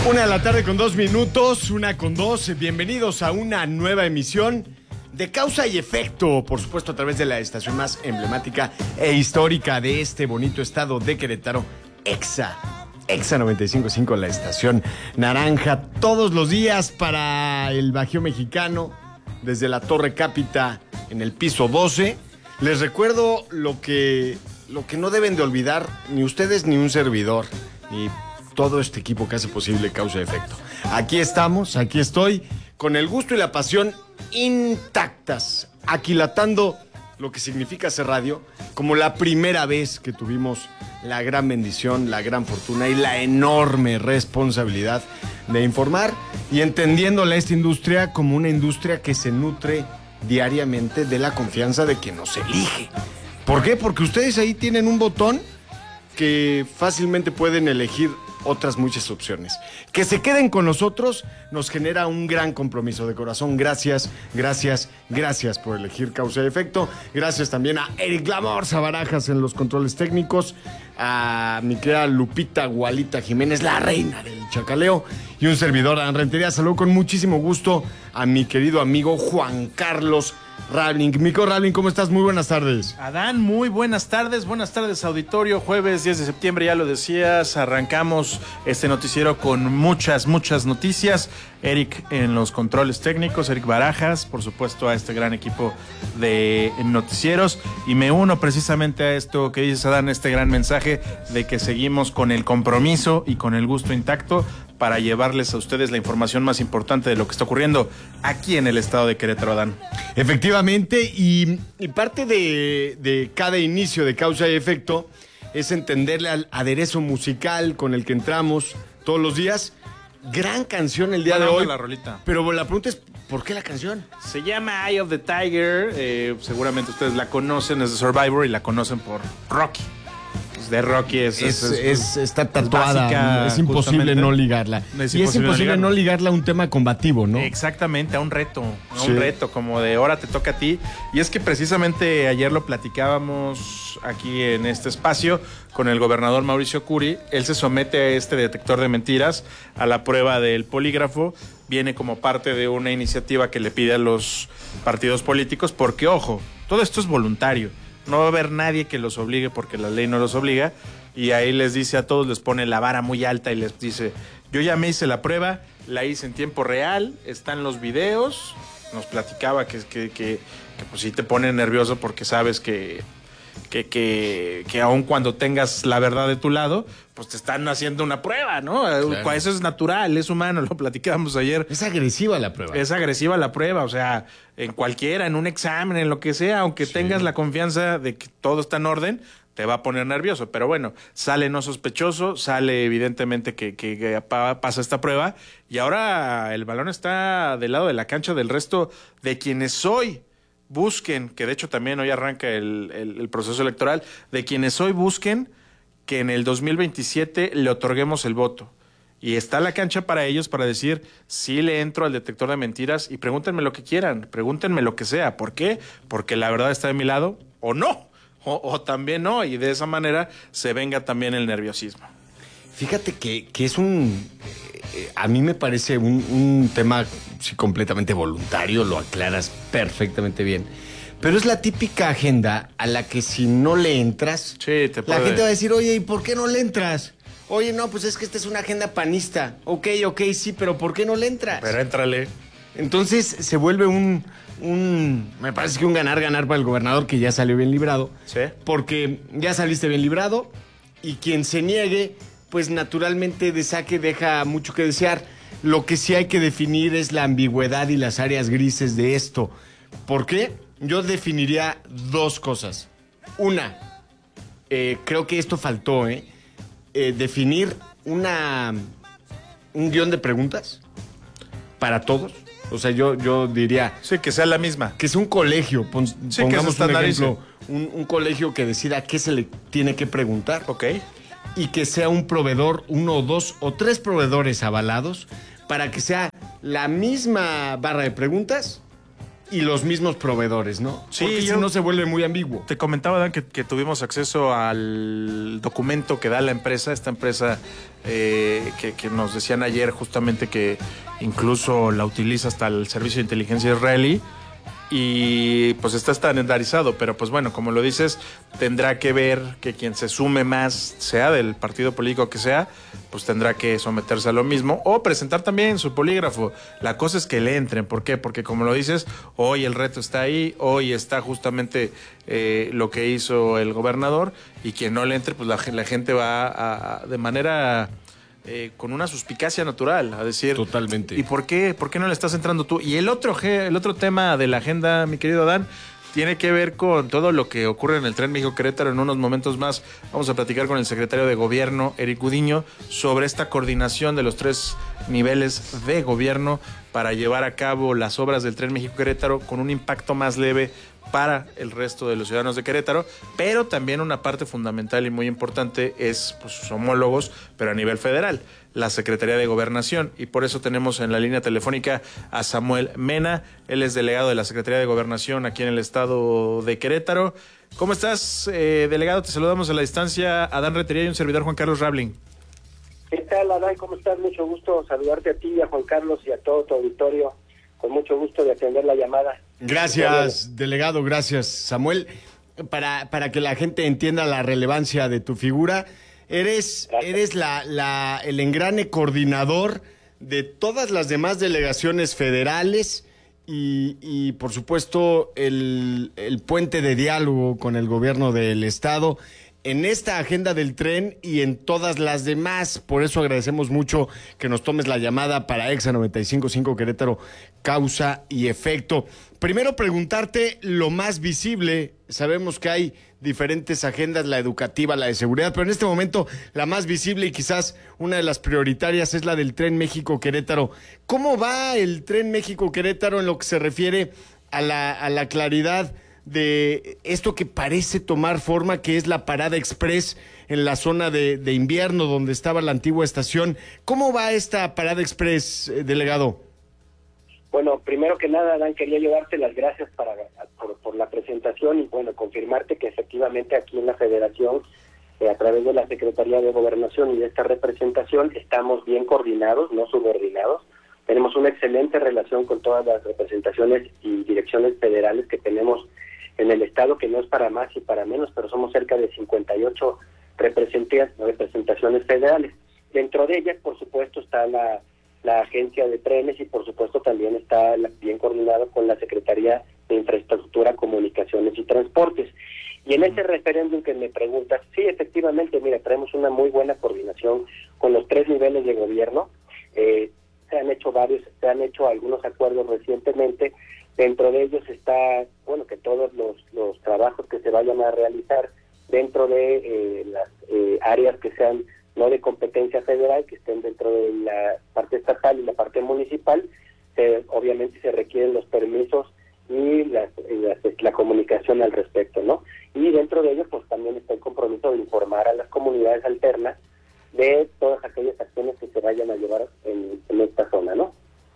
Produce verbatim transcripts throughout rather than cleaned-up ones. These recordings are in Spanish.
Una de la tarde con dos minutos, una con dos. Bienvenidos a una nueva emisión de Causa y Efecto, por supuesto a través de la estación más emblemática e histórica de este bonito estado de Querétaro, Exa. Exa noventa y cinco punto cinco, la estación naranja, todos los días para el Bajío Mexicano, desde la Torre Cápita en el piso doce. Les recuerdo lo que, lo que no deben de olvidar ni ustedes ni un servidor, ni todo este equipo que hace posible Causa y Efecto. Aquí estamos, aquí estoy, con el gusto y la pasión intactas, aquilatando lo que significa hacer radio, como la primera vez que tuvimos la gran bendición, la gran fortuna y la enorme responsabilidad de informar y entendiéndole a esta industria como una industria que se nutre diariamente de la confianza de quien nos elige. ¿Por qué? Porque ustedes ahí tienen un botón que fácilmente pueden elegir otras muchas opciones. Que se queden con nosotros nos genera un gran compromiso de corazón. Gracias, gracias, gracias por elegir Causa y Efecto. Gracias también a Eric Lamorza Barajas en los controles técnicos, a mi querida Lupita Gualita Jiménez, la reina del chacaleo, y un servidor, Adán Rentería. Saludo con muchísimo gusto a mi querido amigo Juan Carlos Rabling. Mico Rabling, ¿cómo estás? Muy buenas tardes. Adán, muy buenas tardes. Buenas tardes, auditorio. Jueves diez de septiembre, ya lo decías. Arrancamos este noticiero con muchas, muchas noticias. Eric en los controles técnicos, Eric Barajas, por supuesto, a este gran equipo de noticieros. Y me uno precisamente a esto que dices, Adán, este gran mensaje de que seguimos con el compromiso y con el gusto intacto para llevarles a ustedes la información más importante de lo que está ocurriendo aquí en el estado de Querétaro, Adán. Efectivamente, y, y parte de, de cada inicio de Causa y Efecto es entenderle al aderezo musical con el que entramos todos los días. Gran canción el día Buena de hoy. la rolita. Pero la pregunta es, ¿por qué la canción? Se llama Eye of the Tiger. Eh, seguramente ustedes la conocen, es de Survivor y la conocen por Rocky. De Rocky es, es, es, es, es está tatuada, es, básica, es imposible no ligarla. Es y es imposible no ligarla a un tema combativo, ¿no? Exactamente, a un reto, a sí. un reto, como de ahora te toca a ti. Y es que precisamente ayer lo platicábamos aquí en este espacio con el gobernador Mauricio Curi. Él se somete a este detector de mentiras, a la prueba del polígrafo. Viene como parte de una iniciativa que le pide a los partidos políticos, porque, ojo, todo esto es voluntario. No va a haber nadie que los obligue porque la ley no los obliga, y ahí les dice a todos, les pone la vara muy alta y les dice, yo ya me hice la prueba, la hice en tiempo real, están los videos. Nos platicaba que, que, que, que pues sí te pone nervioso porque sabes que, que, que, que aun cuando tengas la verdad de tu lado, pues te están haciendo una prueba, ¿no? Claro. Eso es natural, es humano, lo platicábamos ayer. Es agresiva la prueba. Es agresiva la prueba, o sea, en cualquiera, en un examen, en lo que sea, aunque sí. tengas la confianza de que todo está en orden, te va a poner nervioso. Pero bueno, sale no sospechoso, sale evidentemente que, que, que pasa esta prueba, y ahora el balón está del lado de la cancha del resto de quienes hoy busquen, que de hecho también hoy arranca el, el, el proceso electoral, de quienes hoy busquen que en el dos mil veintisiete le otorguemos el voto. Y está la cancha para ellos para decir, sí le entro al detector de mentiras y pregúntenme lo que quieran, pregúntenme lo que sea. ¿Por qué? Porque la verdad está de mi lado o no, o, o también no, y de esa manera se venga también el nerviosismo. Fíjate que, que es un... Eh, a mí me parece un, un tema sí, completamente voluntario, lo aclaras perfectamente bien. Pero es la típica agenda a la que si no le entras, sí, te puede... la gente va a decir, oye, ¿y por qué no le entras? Oye, no, pues es que esta es una agenda panista. Ok, ok, sí, pero ¿por qué no le entras? Pero éntrale. Entonces se vuelve un, un... Me parece que un ganar-ganar para el gobernador que ya salió bien librado. Sí. Porque ya saliste bien librado y quien se niegue, pues naturalmente de saque deja mucho que desear. Lo que sí hay que definir es la ambigüedad y las áreas grises de esto. ¿Por qué? Yo definiría dos cosas. Una, eh, creo que esto faltó, ¿eh? eh definir una un guión de preguntas para todos. O sea, yo, yo diría... Sí, que sea la misma. Que sea un colegio. Pon, sí, pongamos que un ejemplo. Un, un colegio que decida qué se le tiene que preguntar. Ok. Y que sea un proveedor, uno, dos o tres proveedores avalados para que sea la misma barra de preguntas y los mismos proveedores, ¿no? Sí, porque yo- si no se vuelve muy ambiguo. Te comentaba, Dan, que, que tuvimos acceso al documento que da la empresa, esta empresa eh, que, que nos decían ayer justamente que incluso la utiliza hasta el servicio de inteligencia israelí. Y pues está estandarizado, pero pues bueno, como lo dices, tendrá que ver que quien se sume más, sea del partido político que sea, pues tendrá que someterse a lo mismo o presentar también su polígrafo. La cosa es que le entren, ¿por qué? Porque como lo dices, hoy el reto está ahí, hoy está justamente eh, lo que hizo el gobernador y quien no le entre, pues la, la gente va a, a, de manera... Eh, con una suspicacia natural, a decir... Totalmente. ¿Y por qué? ¿Por qué no le estás entrando tú? Y el otro, ge- el otro tema de la agenda, mi querido Dan, tiene que ver con todo lo que ocurre en el Tren México-Querétaro. En unos momentos más vamos a platicar con el secretario de Gobierno, Eric Gudiño, sobre esta coordinación de los tres niveles de gobierno para llevar a cabo las obras del Tren México-Querétaro con un impacto más leve para el resto de los ciudadanos de Querétaro, pero también una parte fundamental y muy importante es pues, sus homólogos, pero a nivel federal, la Secretaría de Gobernación, y por eso tenemos en la línea telefónica a Samuel Mena. Él es delegado de la Secretaría de Gobernación aquí en el estado de Querétaro. ¿Cómo estás, eh, delegado? Te saludamos a la distancia, Adán Retería y un servidor, Juan Carlos Rabling. ¿Qué tal, Adán? ¿Cómo estás? Mucho gusto saludarte a ti, a Juan Carlos y a todo tu auditorio. Con mucho gusto de atender la llamada. Gracias, delegado, gracias, Samuel. Para, para que la gente entienda la relevancia de tu figura, eres, eres la, la, el engrane coordinador de todas las demás delegaciones federales y, y por supuesto, el, el puente de diálogo con el gobierno del estado en esta agenda del tren y en todas las demás. Por eso agradecemos mucho que nos tomes la llamada para Exa noventa y cinco punto cinco Querétaro, causa y efecto. Primero preguntarte lo más visible. Sabemos que hay diferentes agendas, la educativa, la de seguridad, pero en este momento la más visible y quizás una de las prioritarias es la del Tren México-Querétaro. ¿Cómo va el Tren México-Querétaro en lo que se refiere a la, a la claridad de esto que parece tomar forma, que es la parada express en la zona de, de invierno donde estaba la antigua estación? ¿Cómo va esta parada express, eh, delegado? Bueno, primero que nada, Dan, quería yo darte las gracias para, por, por la presentación y, bueno, confirmarte que efectivamente aquí en la Federación, eh, a través de la Secretaría de Gobernación y de esta representación, estamos bien coordinados, no subordinados. Tenemos una excelente relación con todas las representaciones y direcciones federales que tenemos en el estado, que no es para más y para menos, pero somos cerca de cincuenta y ocho representaciones federales. Dentro de ellas, por supuesto, está la, la agencia de trenes y, por supuesto, también está la, bien coordinado con la Secretaría de Infraestructura, Comunicaciones y Transportes. Y en ese referéndum que me preguntas, sí, efectivamente, mira, traemos una muy buena coordinación con los tres niveles de gobierno. Eh, se han hecho varios, se han hecho algunos acuerdos recientemente. Dentro de ellos está, bueno, que todos los, los trabajos que se vayan a realizar dentro de eh, las eh, áreas que sean no de competencia federal, que estén dentro de la parte estatal y la parte municipal, se, obviamente se requieren los permisos y las, las, la comunicación al respecto, ¿no? Y dentro de ellos, pues también está el compromiso de informar a las comunidades alternas de todas aquellas acciones que se vayan a llevar en, en esta zona, ¿no?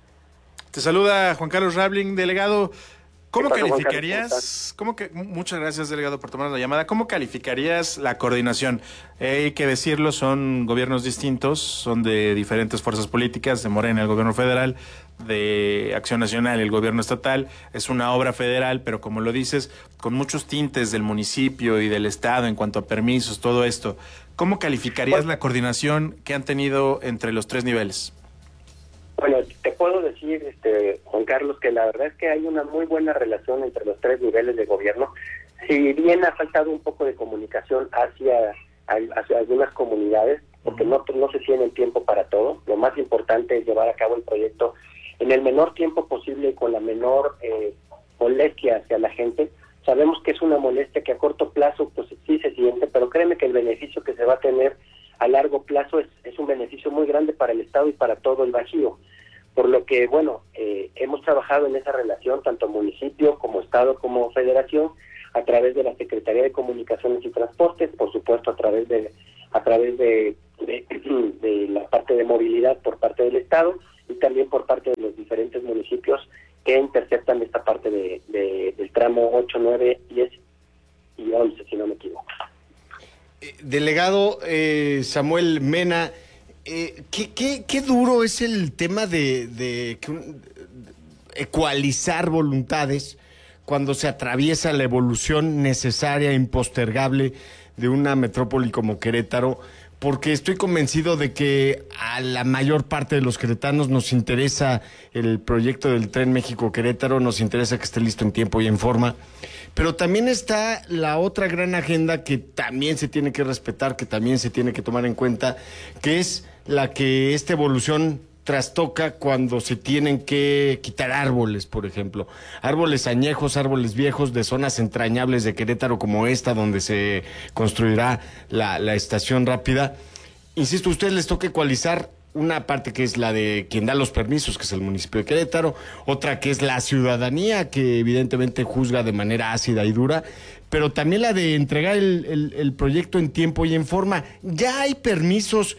Te saluda Juan Carlos Rabling, delegado. ¿Cómo ¿Qué pasa, Juan calificarías? ¿Cómo que, muchas gracias, delegado, por tomar la llamada. ¿Cómo calificarías la coordinación? Eh, hay que decirlo, son gobiernos distintos, son de diferentes fuerzas políticas, de Morena el gobierno federal, de Acción Nacional el gobierno estatal. Es una obra federal, pero como lo dices, con muchos tintes del municipio y del estado en cuanto a permisos, todo esto. ¿Cómo calificarías bueno, la coordinación que han tenido entre los tres niveles? Bueno, te puedo decir, este, Juan Carlos, que la verdad es que hay una muy buena relación entre los tres niveles de gobierno. Si bien ha faltado un poco de comunicación hacia, hacia algunas comunidades, porque uh-huh. no, no se tiene el tiempo para todo, lo más importante es llevar a cabo el proyecto en el menor tiempo posible y con la menor eh, molestia hacia la gente. Sabemos que es una molestia que a corto plazo pues sí se siente, pero créeme que el beneficio que se va a tener a largo plazo es, es un beneficio muy grande para el Estado y para todo el Bajío. Por lo que, bueno, eh, hemos trabajado en esa relación, tanto municipio como Estado como Federación, a través de la Secretaría de Comunicaciones y Transportes, por supuesto a través de a través de, de, de la parte de movilidad por parte del Estado y también por parte de los diferentes municipios que interceptan esta parte de, de, del tramo ocho, nueve, diez y once, si no me equivoco. Eh, delegado eh, Samuel Mena, eh, ¿qué, qué, qué duro es el tema de, de, que un, de ecualizar voluntades cuando se atraviesa la evolución necesaria, impostergable de una metrópoli como Querétaro? Porque estoy convencido de que a la mayor parte de los queretanos nos interesa el proyecto del Tren México-Querétaro, nos interesa que esté listo en tiempo y en forma, pero también está la otra gran agenda que también se tiene que respetar, que también se tiene que tomar en cuenta, que es la que esta evolución trastoca cuando se tienen que quitar árboles, por ejemplo. Árboles añejos, árboles viejos de zonas entrañables de Querétaro como esta, donde se construirá la, la estación rápida. Insisto, a ustedes les toca ecualizar una parte que es la de quien da los permisos, que es el municipio de Querétaro, otra que es la ciudadanía, que evidentemente juzga de manera ácida y dura, pero también la de entregar el, el, el proyecto en tiempo y en forma. ¿Ya hay permisos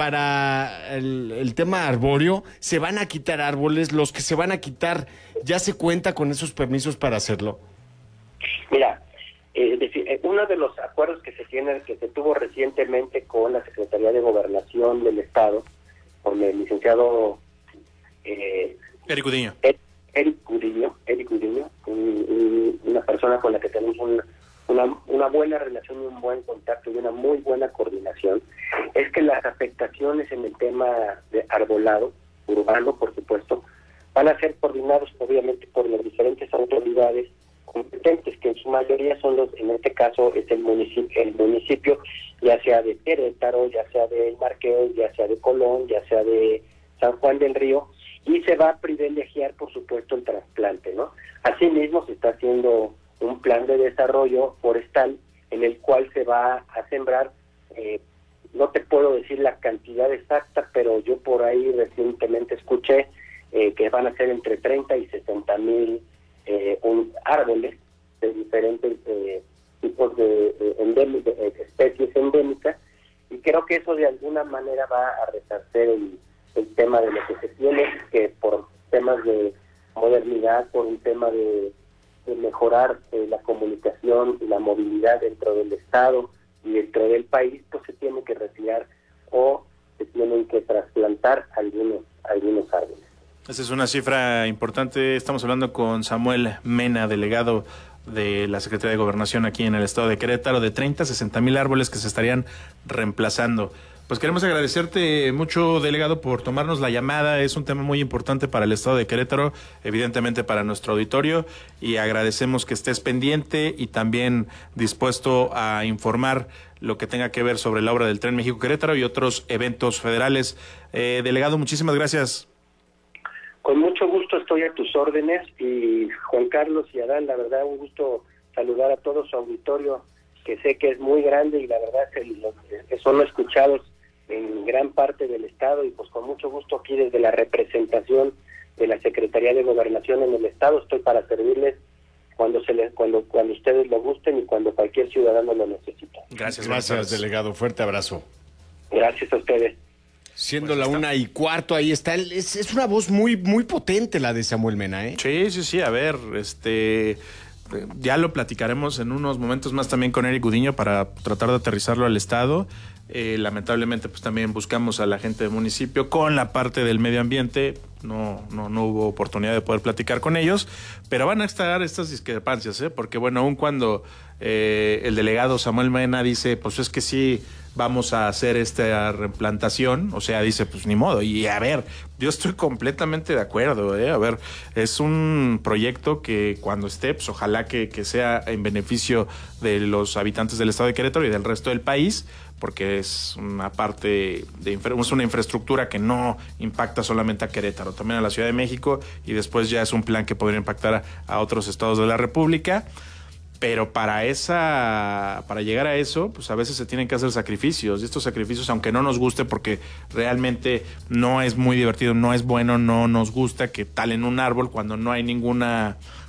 para el, el tema arbóreo? ¿Se van a quitar árboles? ¿Los que se van a quitar, ya se cuenta con esos permisos para hacerlo? Mira, eh, de, uno de los acuerdos que se tiene, que se tuvo recientemente con la Secretaría de Gobernación del Estado, con el licenciado eh, Eric Udiño. Eric Udiño, Eric Udiño, un, un, una persona con la que tenemos un, una, una buena relación y un buen contacto y una muy buena coordinación, es que las afectaciones en el tema de arbolado, urbano, por supuesto, van a ser coordinados obviamente por las diferentes autoridades competentes, que en su mayoría son los, en este caso es el municipio, el municipio, ya sea de Querétaro, ya sea de Marqués, ya sea de Colón, ya sea de San Juan del Río, y se va a privilegiar, por supuesto, el trasplante, ¿no? Asimismo, se está haciendo un plan de desarrollo forestal en el cual se va a sembrar, eh, no te puedo decir la cantidad exacta, pero yo por ahí recientemente escuché eh, que van a ser entre treinta y sesenta mil eh, un, árboles de diferentes eh, tipos de, de, endémi- de, de especies endémicas, y creo que eso de alguna manera va a resarcer el, el tema de lo que se tiene, que por temas de modernidad, por un tema de, de mejorar eh, la comunicación y la movilidad dentro del Estado y dentro del país, pues se tiene que retirar o se tienen que trasplantar algunos, algunos árboles. Esa es una cifra importante. Estamos hablando con Samuel Mena, delegado de la Secretaría de Gobernación aquí en el estado de Querétaro, de treinta a sesenta mil árboles que se estarían reemplazando. Pues queremos agradecerte mucho, delegado, por tomarnos la llamada. Es un tema muy importante para el estado de Querétaro, evidentemente para nuestro auditorio, y agradecemos que estés pendiente y también dispuesto a informar lo que tenga que ver sobre la obra del Tren México-Querétaro y otros eventos federales. Eh, delegado, muchísimas gracias. Con mucho gusto estoy a tus órdenes, y Juan Carlos y Adán, la verdad un gusto saludar a todo su auditorio, que sé que es muy grande y la verdad que son escuchados en gran parte del estado, y pues con mucho gusto aquí desde la representación de la Secretaría de Gobernación en el estado estoy para servirles cuando se les, cuando cuando ustedes lo gusten y cuando cualquier ciudadano lo necesite. Gracias, gracias, delegado. Fuerte abrazo. Gracias a ustedes. Siendo Pues la está. una y cuarto, ahí está. Es, es una voz muy, muy potente la de Samuel Mena, ¿eh? Sí, sí, sí. A ver, este... ya lo platicaremos en unos momentos más también con Eric Udiño para tratar de aterrizarlo al estado. Eh, lamentablemente, pues también buscamos a la gente del municipio con la parte del medio ambiente. No, no, no hubo oportunidad de poder platicar con ellos, pero van a estar estas discrepancias, ¿eh? Porque bueno, aun cuando eh, el delegado Samuel Mena dice, pues es que sí vamos a hacer esta replantación, o sea, dice, pues ni modo. Y a ver, yo estoy completamente de acuerdo, ¿eh? A ver, es un proyecto que cuando esté, pues ojalá que, que sea en beneficio de los habitantes del estado de Querétaro y del resto del país, porque es una parte de infra, es una infraestructura que no impacta solamente a Querétaro, también a la Ciudad de México, y después ya es un plan que podría impactar a, a otros estados de la República. Pero para esa, para llegar a eso, pues a veces se tienen que hacer sacrificios, y estos sacrificios, aunque no nos guste, porque realmente no es muy divertido, no es bueno, no nos gusta que talen un árbol cuando no hay ninguna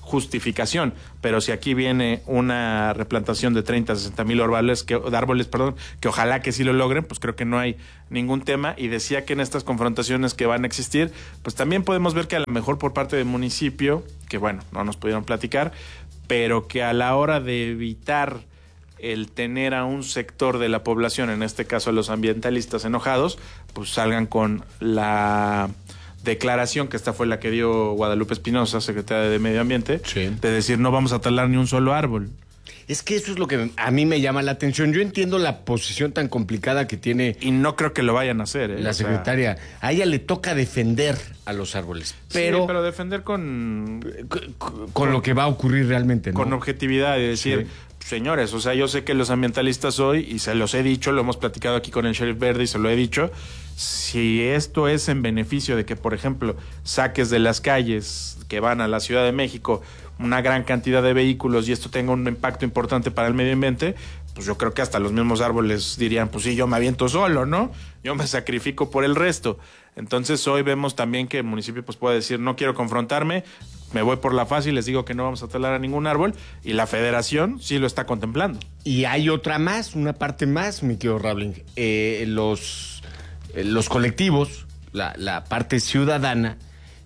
justificación, pero si aquí viene una replantación de treinta, sesenta mil árboles, que, de árboles, perdón, que ojalá que sí lo logren, pues creo que no hay ningún tema. Y decía que en estas confrontaciones que van a existir, pues también podemos ver que a lo mejor por parte del municipio, que bueno, no nos pudieron platicar, pero que a la hora de evitar el tener a un sector de la población, en este caso a los ambientalistas enojados, pues salgan con la declaración, que esta fue la que dio Guadalupe Espinosa, secretaria de Medio Ambiente, sí, de decir no vamos a talar ni un solo árbol. Es que eso es lo que a mí me llama la atención. Yo entiendo la posición tan complicada que tiene... Y no creo que lo vayan a hacer, ¿eh? La secretaria. A ella le toca defender a los árboles. Pero, sí, pero defender con... Con, con, con lo que va a ocurrir realmente, ¿no? Con objetividad y decir... Sí. Señores, o sea, yo sé que los ambientalistas hoy, y se los he dicho, lo hemos platicado aquí con el Sheriff Verde y se lo he dicho, si esto es en beneficio de que, por ejemplo, saques de las calles que van a la Ciudad de México una gran cantidad de vehículos y esto tenga un impacto importante para el medio ambiente, pues yo creo que hasta los mismos árboles dirían, pues sí, yo me aviento solo, ¿no? Yo me sacrifico por el resto. Entonces hoy vemos también que el municipio pues puede decir, no quiero confrontarme, me voy por la fácil, les digo que no vamos a talar a ningún árbol, y la federación sí lo está contemplando. Y hay otra más, una parte más, mi querido Rabling. Eh, los, eh, los colectivos, la, la parte ciudadana,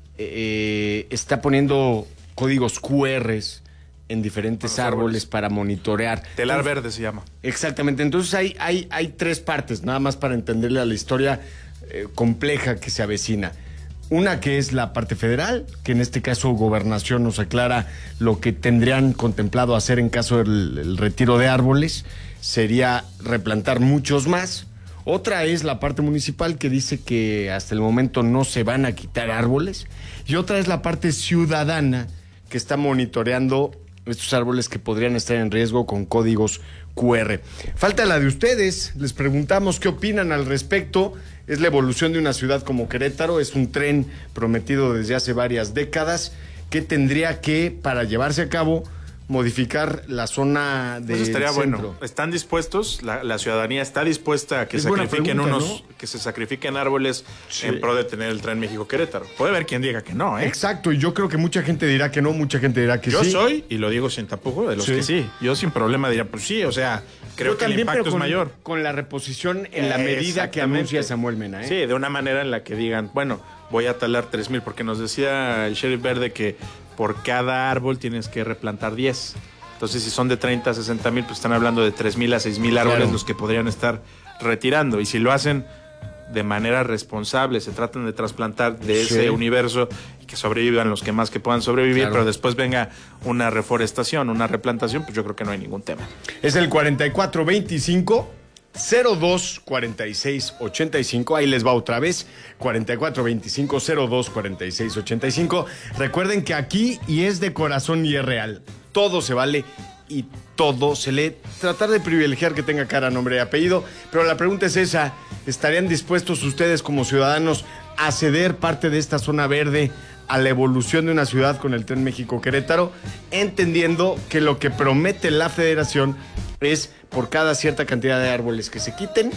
eh, está poniendo códigos cu erres en diferentes árboles, árboles para monitorear. Telar Entonces, verde se llama. Exactamente. Entonces hay, hay, hay tres partes, nada más para entenderle a la historia eh, compleja que se avecina. Una que es la parte federal, que en este caso Gobernación nos aclara lo que tendrían contemplado hacer en caso del el retiro de árboles, sería replantar muchos más. Otra es la parte municipal, que dice que hasta el momento no se van a quitar árboles. Y otra es la parte ciudadana, que está monitoreando estos árboles que podrían estar en riesgo con códigos cu erre. Falta la de ustedes, les preguntamos qué opinan al respecto. Es la evolución de una ciudad como Querétaro, es un tren prometido desde hace varias décadas que tendría que, para llevarse a cabo, modificar la zona de. Eso estaría bueno. ¿Están dispuestos? La, la ciudadanía está dispuesta a que es sacrifiquen pregunta, unos, ¿no? que se sacrifiquen árboles sí. en pro de tener el tren México-Querétaro. Puede haber quien diga que no, ¿eh? Exacto, y yo creo que mucha gente dirá que no, mucha gente dirá que yo sí. Yo soy, y lo digo sin tapujo, de los sí. que sí. Yo sin problema diría, pues sí, o sea, creo yo que también, el impacto con, es mayor. Con la reposición en la medida que anuncia Samuel Mena, ¿eh? Sí, de una manera en la que digan, bueno, voy a talar tres mil, porque nos decía el Sheriff Verde que por cada árbol tienes que replantar diez. Entonces, si son de treinta a sesenta mil, pues están hablando de tres mil a seis mil árboles claro. los que podrían estar retirando. Y si lo hacen de manera responsable, se tratan de trasplantar de sí. ese universo y que sobrevivan los que más que puedan sobrevivir, claro. pero después venga una reforestación, una replantación, pues yo creo que no hay ningún tema. Es el cuarenta y cuatro veinticinco cero dos cuarenta y seis ochenta y cinco, ahí les va otra vez, cuarenta y cuatro veinticinco cero dos cuarenta y seis ochenta y cinco. Recuerden que aquí, y es de corazón y es real, todo se vale y todo se lee. Tratar de privilegiar que tenga cara, nombre y apellido, pero la pregunta es esa: ¿estarían dispuestos ustedes como ciudadanos a ceder parte de esta zona verde a la evolución de una ciudad con el Tren México-Querétaro, entendiendo que lo que promete la federación es, por cada cierta cantidad de árboles que se quiten,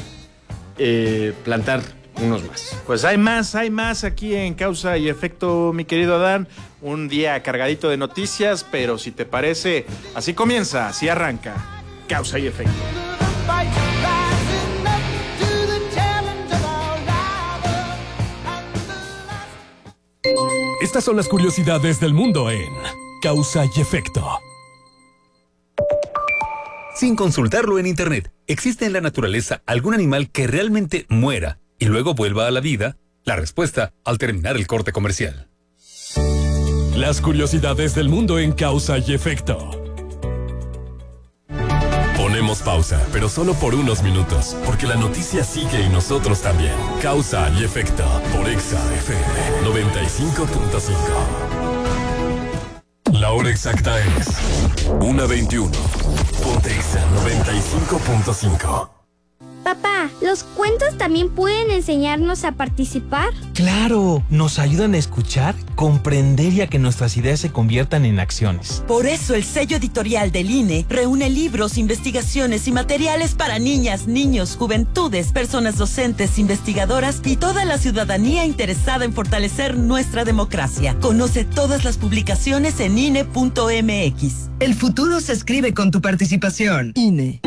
eh, plantar unos más? Pues hay más, hay más aquí en Causa y Efecto, mi querido Adán. Un día cargadito de noticias, pero si te parece, así comienza, así arranca Causa y Efecto. Estas son las curiosidades del mundo en Causa y Efecto. Sin consultarlo en internet, ¿existe en la naturaleza algún animal que realmente muera y luego vuelva a la vida? La respuesta al terminar el corte comercial. Las curiosidades del mundo en Causa y Efecto. Ponemos pausa, pero solo por unos minutos, porque la noticia sigue y nosotros también. Causa y Efecto por Exa F M noventa y cinco punto cinco. La hora exacta es una veintiuno. Ponte Exa noventa y cinco punto cinco. Papá, ¿los cuentos también pueden enseñarnos a participar? ¡Claro! Nos ayudan a escuchar, comprender y a que nuestras ideas se conviertan en acciones. Por eso el sello editorial del I N E reúne libros, investigaciones y materiales para niñas, niños, juventudes, personas docentes, investigadoras y toda la ciudadanía interesada en fortalecer nuestra democracia. Conoce todas las publicaciones en I N E punto M X. El futuro se escribe con tu participación. I N E.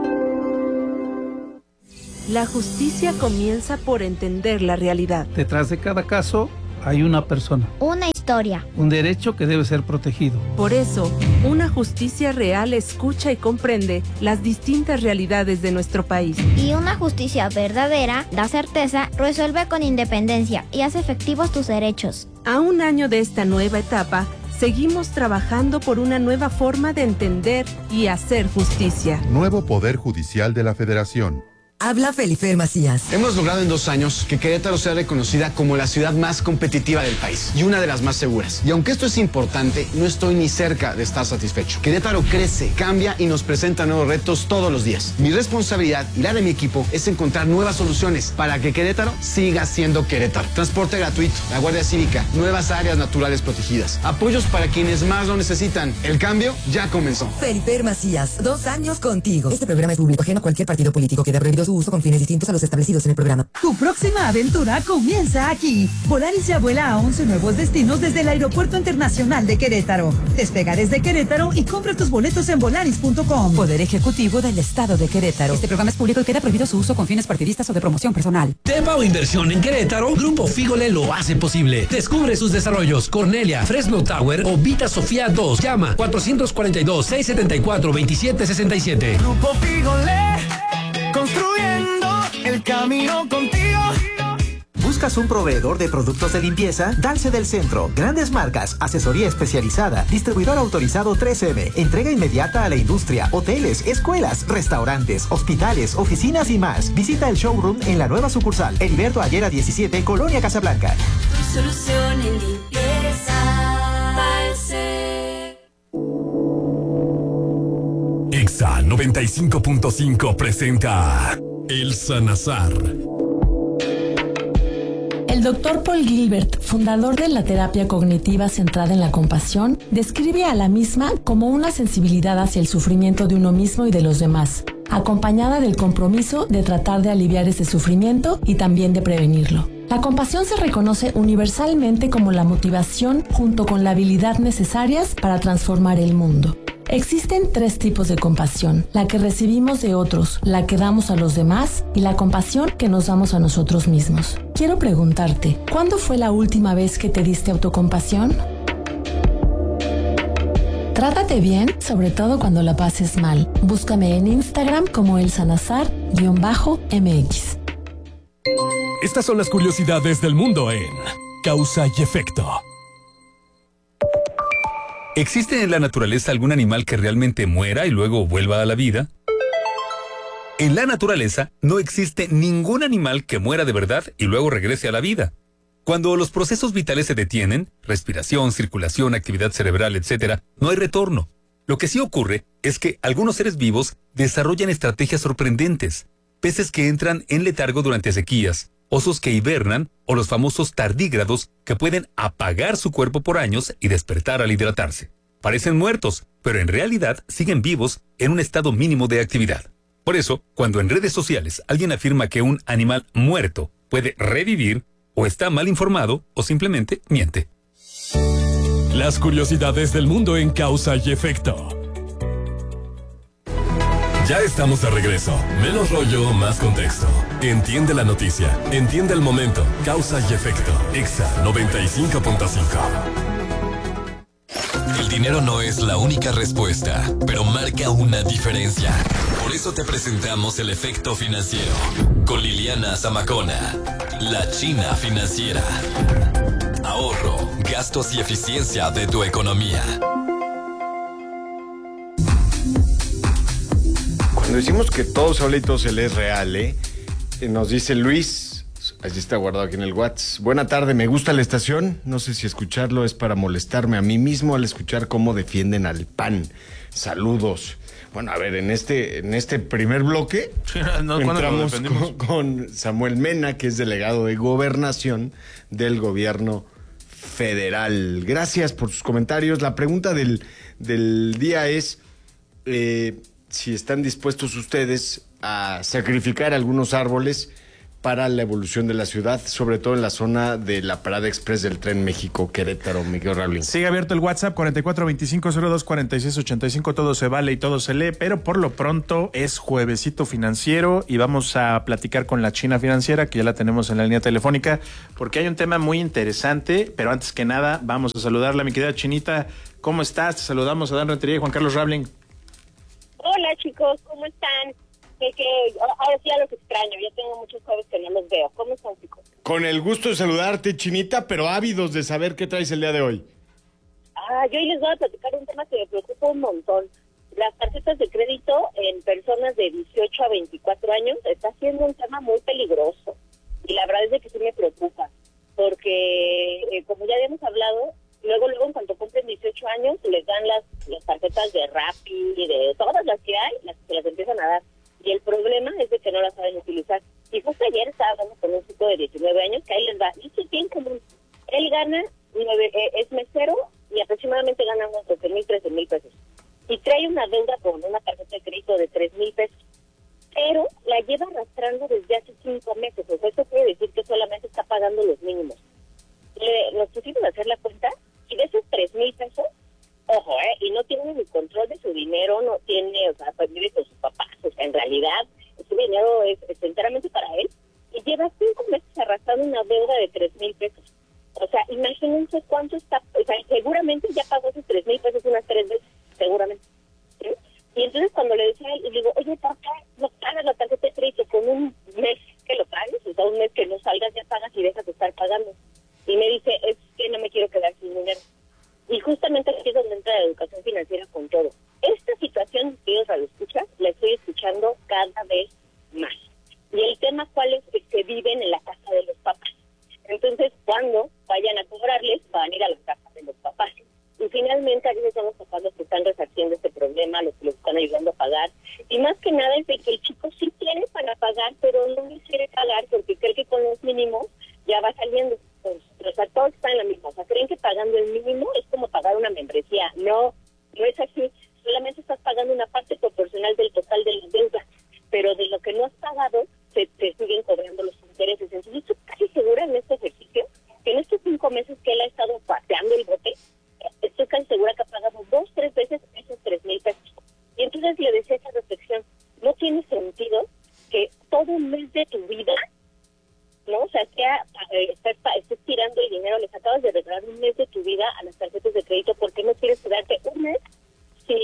La justicia comienza por entender la realidad. Detrás de cada caso hay una persona. Una historia. Un derecho que debe ser protegido. Por eso, una justicia real escucha y comprende las distintas realidades de nuestro país. Y una justicia verdadera da certeza, resuelve con independencia y hace efectivos tus derechos. A un año de esta nueva etapa, seguimos trabajando por una nueva forma de entender y hacer justicia. Nuevo Poder Judicial de la Federación. Habla Felifer Macías. Hemos logrado en dos años que Querétaro sea reconocida como la ciudad más competitiva del país y una de las más seguras. Y aunque esto es importante, no estoy ni cerca de estar satisfecho. Querétaro crece, cambia y nos presenta nuevos retos todos los días. Mi responsabilidad y la de mi equipo es encontrar nuevas soluciones para que Querétaro siga siendo Querétaro. Transporte gratuito, la Guardia Cívica, nuevas áreas naturales protegidas, apoyos para quienes más lo necesitan. El cambio ya comenzó. Felifer Macías, dos años contigo. Este programa es público ajeno a cualquier partido político. Queda prohibido su uso con fines distintos a los establecidos en el programa. Tu próxima aventura comienza aquí. Volaris ya vuela a once nuevos destinos desde el Aeropuerto Internacional de Querétaro. Despega desde Querétaro y compra tus boletos en volaris punto com. Poder Ejecutivo del Estado de Querétaro. Este programa es público y queda prohibido su uso con fines partidistas o de promoción personal. Tepa o inversión en Querétaro, Grupo Fígole lo hace posible. Descubre sus desarrollos: Cornelia, Fresno Tower o Vita Sofía dos. Llama cuatrocientos cuarenta y dos, seiscientos setenta y cuatro, veintisiete sesenta y siete. Grupo Fígole, construyendo el camino contigo. ¿Buscas un proveedor de productos de limpieza? Dalce del Centro. Grandes marcas, asesoría especializada, distribuidor autorizado tres eme, entrega inmediata a la industria, hoteles, escuelas, restaurantes, hospitales, oficinas y más. Visita el showroom en la nueva sucursal, Heriberto Ayera diecisiete, Colonia Casablanca. Tu solución en limpieza, Dalce. Exa noventa y cinco punto cinco presenta El Sanazar. El doctor Paul Gilbert, fundador de la terapia cognitiva centrada en la compasión, describe a la misma como una sensibilidad hacia el sufrimiento de uno mismo y de los demás, acompañada del compromiso de tratar de aliviar ese sufrimiento y también de prevenirlo. La compasión se reconoce universalmente como la motivación junto con la habilidad necesarias para transformar el mundo. Existen tres tipos de compasión: la que recibimos de otros, la que damos a los demás y la compasión que nos damos a nosotros mismos. Quiero preguntarte, ¿cuándo fue la última vez que te diste autocompasión? Trátate bien, sobre todo cuando la pases mal. Búscame en Instagram como el Sanazar-M X. Estas son las curiosidades del mundo en Causa y Efecto. ¿Existe en la naturaleza algún animal que realmente muera y luego vuelva a la vida? En la naturaleza no existe ningún animal que muera de verdad y luego regrese a la vida. Cuando los procesos vitales se detienen, respiración, circulación, actividad cerebral, etcétera, no hay retorno. Lo que sí ocurre es que algunos seres vivos desarrollan estrategias sorprendentes. Peces que entran en letargo durante sequías, osos que hibernan o los famosos tardígrados que pueden apagar su cuerpo por años y despertar al hidratarse. Parecen muertos, pero en realidad siguen vivos en un estado mínimo de actividad. Por eso, cuando en redes sociales alguien afirma que un animal muerto puede revivir, o está mal informado o simplemente miente. Las curiosidades del mundo en Causa y Efecto. Ya estamos de regreso. Menos rollo, más contexto. Entiende la noticia, entiende el momento. Causa y Efecto. Exa noventa y cinco punto cinco. El dinero no es la única respuesta, pero marca una diferencia. Por eso te presentamos el Efecto Financiero con Liliana Zamacona, la China Financiera. Ahorro, gastos y eficiencia de tu economía. Cuando decimos que todo se habla y todo se lee es real, ¿eh? Nos dice Luis, allí está guardado aquí en el WhatsApp. Buena tarde, me gusta la estación. No sé si escucharlo es para molestarme a mí mismo al escuchar cómo defienden al P A N. Saludos. Bueno, a ver, en este, en este primer bloque no, entramos con, con Samuel Mena, que es delegado de Gobernación del Gobierno Federal. Gracias por sus comentarios. La pregunta del, del día es eh, si están dispuestos ustedes a sacrificar algunos árboles para la evolución de la ciudad, sobre todo en la zona de la Parada Express del Tren México-Querétaro, Miguel Raulín. Sigue abierto el WhatsApp cuarenta y cuatro veinticinco cero dos cuarenta y seis ochenta y cinco, todo se vale y todo se lee, pero por lo pronto es juevesito financiero y vamos a platicar con la China Financiera, que ya la tenemos en la línea telefónica, porque hay un tema muy interesante, pero antes que nada vamos a saludarla, mi querida Chinita. ¿Cómo estás? Te saludamos a Dan Rentería y Juan Carlos Rablin. Hola chicos, ¿cómo están? Que, que ahora sí ya los extraño, ya tengo muchos jueves que no los veo. ¿Cómo están, chicos? Con el gusto de saludarte, Chinita, pero ávidos de saber qué traes el día de hoy. Ah, yo hoy les voy a platicar un tema que me preocupa un montón. Las tarjetas de crédito en personas de dieciocho a veinticuatro años está siendo un tema muy peligroso. Y la verdad es de que sí me preocupa. Porque, eh, como ya habíamos hablado, luego, luego en cuanto cumplen dieciocho años, les dan las, las tarjetas de Rappi, de todas las que hay, las que las empiezan a dar. Y el problema es de que no la saben utilizar. Y justo ayer estaba hablando con un chico de diecinueve años, que ahí les va. Y esto es bien común. Él gana, nueve, eh, es mesero y aproximadamente gana unos doce mil, trece mil pesos. Y trae una deuda con una tarjeta de crédito de tres mil pesos. Pero la lleva arrastrando desde hace cinco meses. O sea, eso quiere decir que solamente está pagando los mínimos. Le, nos pusimos a hacer la cuenta y de esos tres mil pesos, ojo, eh, y no tiene ni control de su dinero, no tiene, o sea, pues vive con sus papás, o sea, en realidad, su dinero es, es enteramente para él, y lleva cinco meses arrastrando una deuda de tres mil pesos. O sea, imagínense cuánto está, o sea, seguramente ya pagó esos tres mil pesos unas tres veces, seguramente. ¿Sí? Y entonces cuando le decía a él, y digo, oye, ¿por qué no pagas la tarjeta de crédito con un mes que lo pagues? O sea, un mes que no salgas ya pagas y dejas de estar pagando. Y me dice, es que no me quiero quedar sin dinero. Y justamente aquí es donde entra la educación financiera con todo. Esta situación, que ellos lo escuchan, la estoy escuchando cada vez más. Y el tema cuál es que se viven en la casa de los papás. Entonces, cuando vayan a cobrarles, van a ir a la casa de los papás. Y finalmente, a veces son los papás los que están resarciendo este problema, los que los están ayudando a pagar. Y más que nada es de que el chico sí tiene para pagar, pero no les quiere pagar porque cree que con los mínimos ya va saliendo. Pues, o sea, todos están en la misma. O sea, creen que pagando el mínimo es como pagar una membresía. No, no es así. Solamente estás pagando una parte proporcional del total de la deuda. Pero de lo que no has pagado, se te siguen cobrando los intereses. Entonces, yo estoy casi segura en este ejercicio que en estos cinco meses que él ha estado pateando el bote, estoy casi segura que ha pagado dos, tres veces esos tres mil pesos. Y entonces le decía esa reflexión, no tiene sentido que todo un mes de tu vida, ¿no? O sea, que eh, estás, estás tirando el dinero, les acabas de regalar un mes de tu vida a las tarjetas de crédito porque no quieres quedarte un mes sin,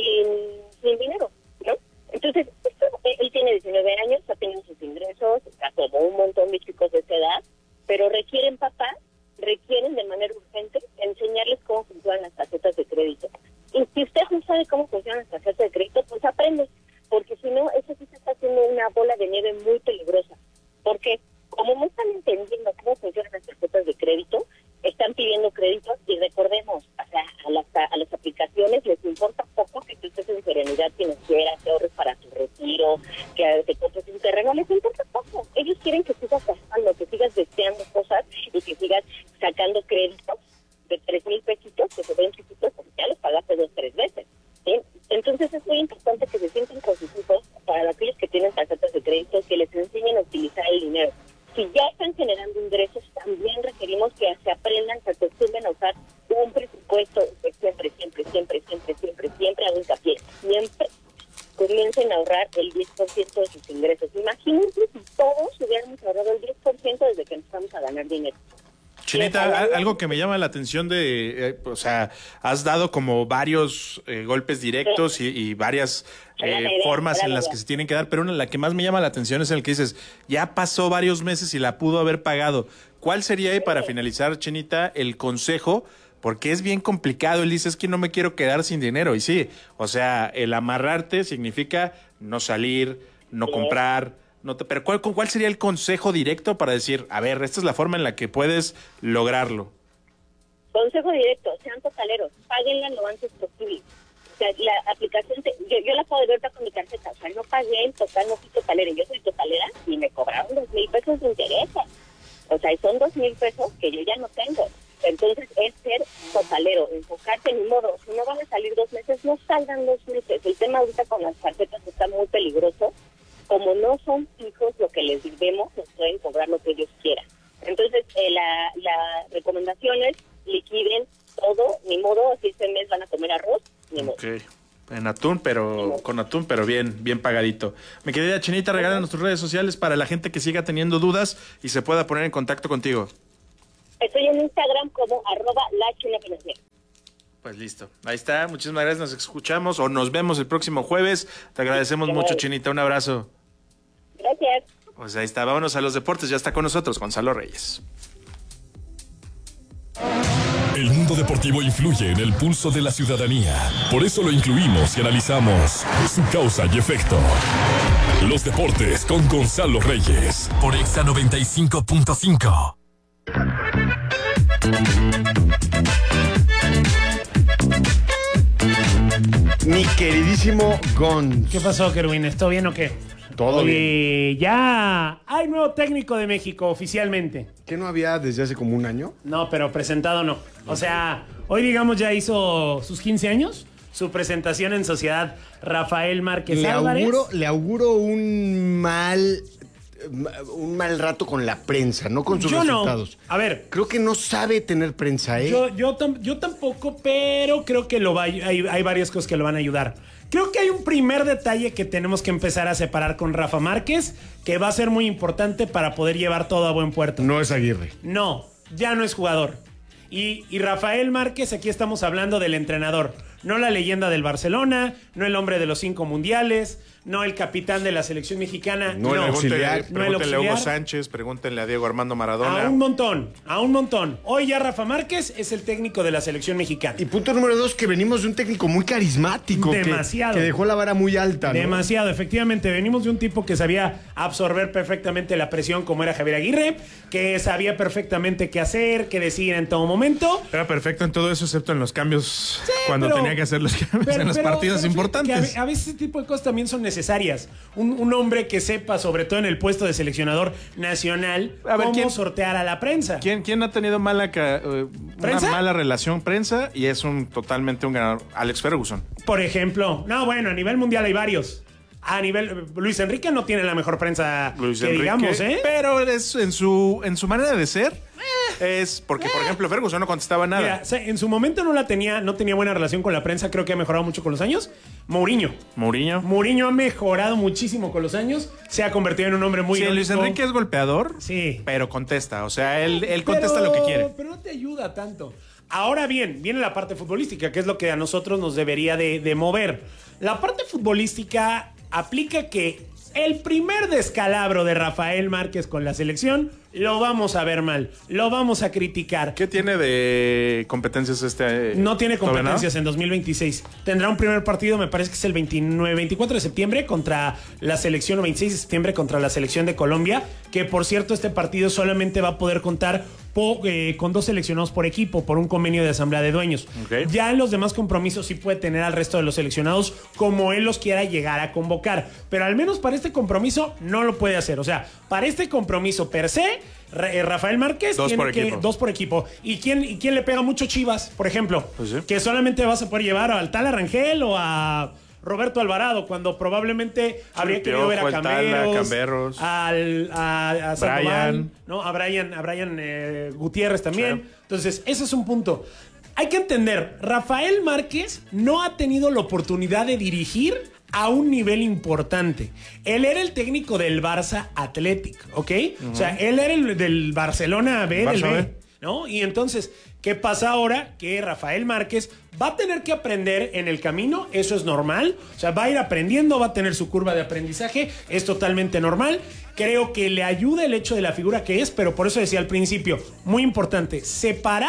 sin dinero, ¿no? Entonces, esto, él tiene diecinueve años, ha tenido sus ingresos, está como un montón de chicos de esa edad, pero requieren papás, requieren de manera urgente enseñarles cómo funcionan las tarjetas de crédito. Y si usted no sabe cómo funcionan las tarjetas de crédito, pues aprende, porque si no, eso sí se está haciendo una bola de nieve muy peligrosa. Porque como no están entendiendo cómo funcionan las tarjetas de crédito, están pidiendo créditos y recordemos, o sea, a las, a las aplicaciones les importa poco que tú estés en serenidad financiera, que ahorres para tu retiro, que te compres un terreno, les importa poco. Ellos quieren que sigas gastando, que sigas deseando cosas y que sigas sacando créditos de tres mil pesitos, que se ven chiquitos porque ya los pagaste dos, tres veces. ¿Sí? Entonces es muy importante que se sienten con sus hijos, para aquellos que tienen tarjetas de crédito, que les enseñen a utilizar el dinero. Si ya están generando ingresos, también requerimos que se aprendan, se acostumbren a usar un presupuesto, que siempre, siempre, siempre, siempre, siempre, siempre hago hincapié, siempre comiencen a ahorrar el diez por ciento de sus ingresos. Imagínense si todos hubiéramos ahorrado el diez por ciento desde que empezamos a ganar dinero. Chinita, algo que me llama la atención de, eh, o sea, has dado como varios eh, golpes directos sí. y, y varias eh, idea, formas en las idea. que se tienen que dar, pero una, la que más me llama la atención es el que dices, ya pasó varios meses y la pudo haber pagado. ¿Cuál sería, sí. para finalizar, Chinita, el consejo? Porque es bien complicado, él dice, es que no me quiero quedar sin dinero, y sí, o sea, el amarrarte significa no salir, no sí. comprar... No te, pero ¿cuál, ¿cuál sería el consejo directo para decir, a ver, esta es la forma en la que puedes lograrlo? Consejo directo, sean totaleros, páguenla lo antes posible. sea, la aplicación, te, yo, yo la puedo ver con mi tarjeta, o sea, no pagué en total, no fui totalera, yo soy totalera y me cobraron dos mil pesos de intereses. O sea, y son dos mil pesos que yo ya no tengo. Entonces es ser totalero, enfocarte en mi modo. Si no van a salir dos meses, no salgan dos meses. El tema ahorita con las tarjetas está muy peligroso. Como no son fijos lo que les debemos, nos pueden cobrar lo que ellos quieran. Entonces, eh, la, la recomendación es liquiden todo, ni modo, si este mes van a comer arroz, ni modo. Okay. En atún, pero con atún, pero bien, bien pagadito. Mi querida Chinita, regálanos tus redes sociales para la gente que siga teniendo dudas y se pueda poner en contacto contigo. Estoy en Instagram como arroba la China Financiera. Pues listo, ahí está, muchísimas gracias, nos escuchamos o nos vemos el próximo jueves. Te agradecemos mucho, Chinita, un abrazo. Gracias. Pues ahí está, vámonos a los deportes, ya está con nosotros Gonzalo Reyes. El mundo deportivo influye en el pulso de la ciudadanía. Por eso lo incluimos y analizamos su causa y efecto. Los deportes con Gonzalo Reyes. Por Exa noventa y cinco punto cinco. Mi queridísimo Gon. ¿Qué pasó, Kerwin? ¿Todo bien o qué? Todo Oye, bien. Ya hay nuevo técnico de México oficialmente. ¿Qué no había desde hace como un año? No, pero presentado no. O sea, hoy digamos ya hizo sus quince años, su presentación en sociedad, Rafael Márquez le Álvarez. Auguro, le auguro un mal... un mal rato con la prensa, no con sus yo resultados. No. A ver, creo que no sabe tener prensa, ¿eh? Yo, yo, tam, yo tampoco, pero creo que lo va, hay, hay varias cosas que lo van a ayudar. Creo que hay un primer detalle que tenemos que empezar a separar con Rafa Márquez, que va a ser muy importante para poder llevar todo a buen puerto. No es Aguirre. No, ya no es jugador. Y, y Rafael Márquez, aquí estamos hablando del entrenador. No la leyenda del Barcelona, no el hombre de los cinco mundiales, no el capitán de la selección mexicana. No, no el auxiliar. No el pregúntenle auxiliar. a Hugo Sánchez, pregúntenle a Diego Armando Maradona. A un montón, a un montón. Hoy ya Rafa Márquez es el técnico de la selección mexicana. Y punto número dos, que venimos de un técnico muy carismático. Demasiado. Que, que dejó la vara muy alta, ¿no? Demasiado, efectivamente. Venimos de un tipo que sabía absorber perfectamente la presión como era Javier Aguirre, que sabía perfectamente qué hacer, qué decir en todo momento. Era perfecto en todo eso, excepto en los cambios, sí, cuando pero, tenía que hacer los cambios pero, en los pero, partidos pero importantes. A, a veces ese tipo de cosas también son necesarias. Un, un hombre que sepa, sobre todo en el puesto de seleccionador nacional, a ver, cómo ¿quién, sortear a la prensa. ¿Quién, quién ha tenido mala, uh, una mala relación prensa y es un totalmente un ganador? Alex Ferguson. Por ejemplo. No, bueno, a nivel mundial hay varios. A nivel... Luis Enrique no tiene la mejor prensa Luis que Enrique, digamos, ¿eh? Pero es en su, en su manera de ser... Es porque, por ejemplo, Ferguson no contestaba nada. Mira, o sea, en su momento no la tenía, no tenía buena relación con la prensa, creo que ha mejorado mucho con los años. Mourinho. Mourinho. Mourinho ha mejorado muchísimo con los años, se ha convertido en un hombre muy... Sí, Luis Enrique es golpeador, sí, pero contesta, o sea, él, él contesta pero, lo que quiere. Pero no te ayuda tanto. Ahora bien, viene la parte futbolística, que es lo que a nosotros nos debería de, de mover. La parte futbolística aplica que el primer descalabro de Rafael Márquez con la selección lo vamos a ver mal, lo vamos a criticar. ¿Qué tiene de competencias este? No tiene competencias no? en dos mil veintiséis. Tendrá un primer partido, me parece que es el veintinueve, veinticuatro de septiembre contra la selección, o veintiséis de septiembre contra la selección de Colombia, que por cierto este partido solamente va a poder contar po, eh, con dos seleccionados por equipo, por un convenio de asamblea de dueños. Okay. Ya en los demás compromisos sí puede tener al resto de los seleccionados como él los quiera llegar a convocar, pero al menos para este compromiso no lo puede hacer. O sea, para este compromiso per se, Rafael Márquez dos tiene por que equipo. dos por equipo. ¿Y quién, y quién le pega mucho Chivas, por ejemplo? Pues sí. Que solamente vas a poder llevar al tal Arrangel o a Roberto Alvarado, cuando probablemente sí, habría querido ver a Camberos, Camberos al, a, a Sandoval, Brian, ¿no? A Brian, a Brian eh, Gutiérrez también. Sí. Entonces, ese es un punto. Hay que entender, Rafael Márquez no ha tenido la oportunidad de dirigir a un nivel importante. Él era el técnico del Barça Athletic, ¿ok? Uh-huh. O sea, él era el del Barcelona B, Barça del B, B, ¿no? Y entonces, ¿qué pasa ahora? Que Rafael Márquez va a tener que aprender en el camino, eso es normal. O sea, va a ir aprendiendo, va a tener su curva de aprendizaje, es totalmente normal. Creo que le ayuda el hecho de la figura que es, pero por eso decía al principio, muy importante, separar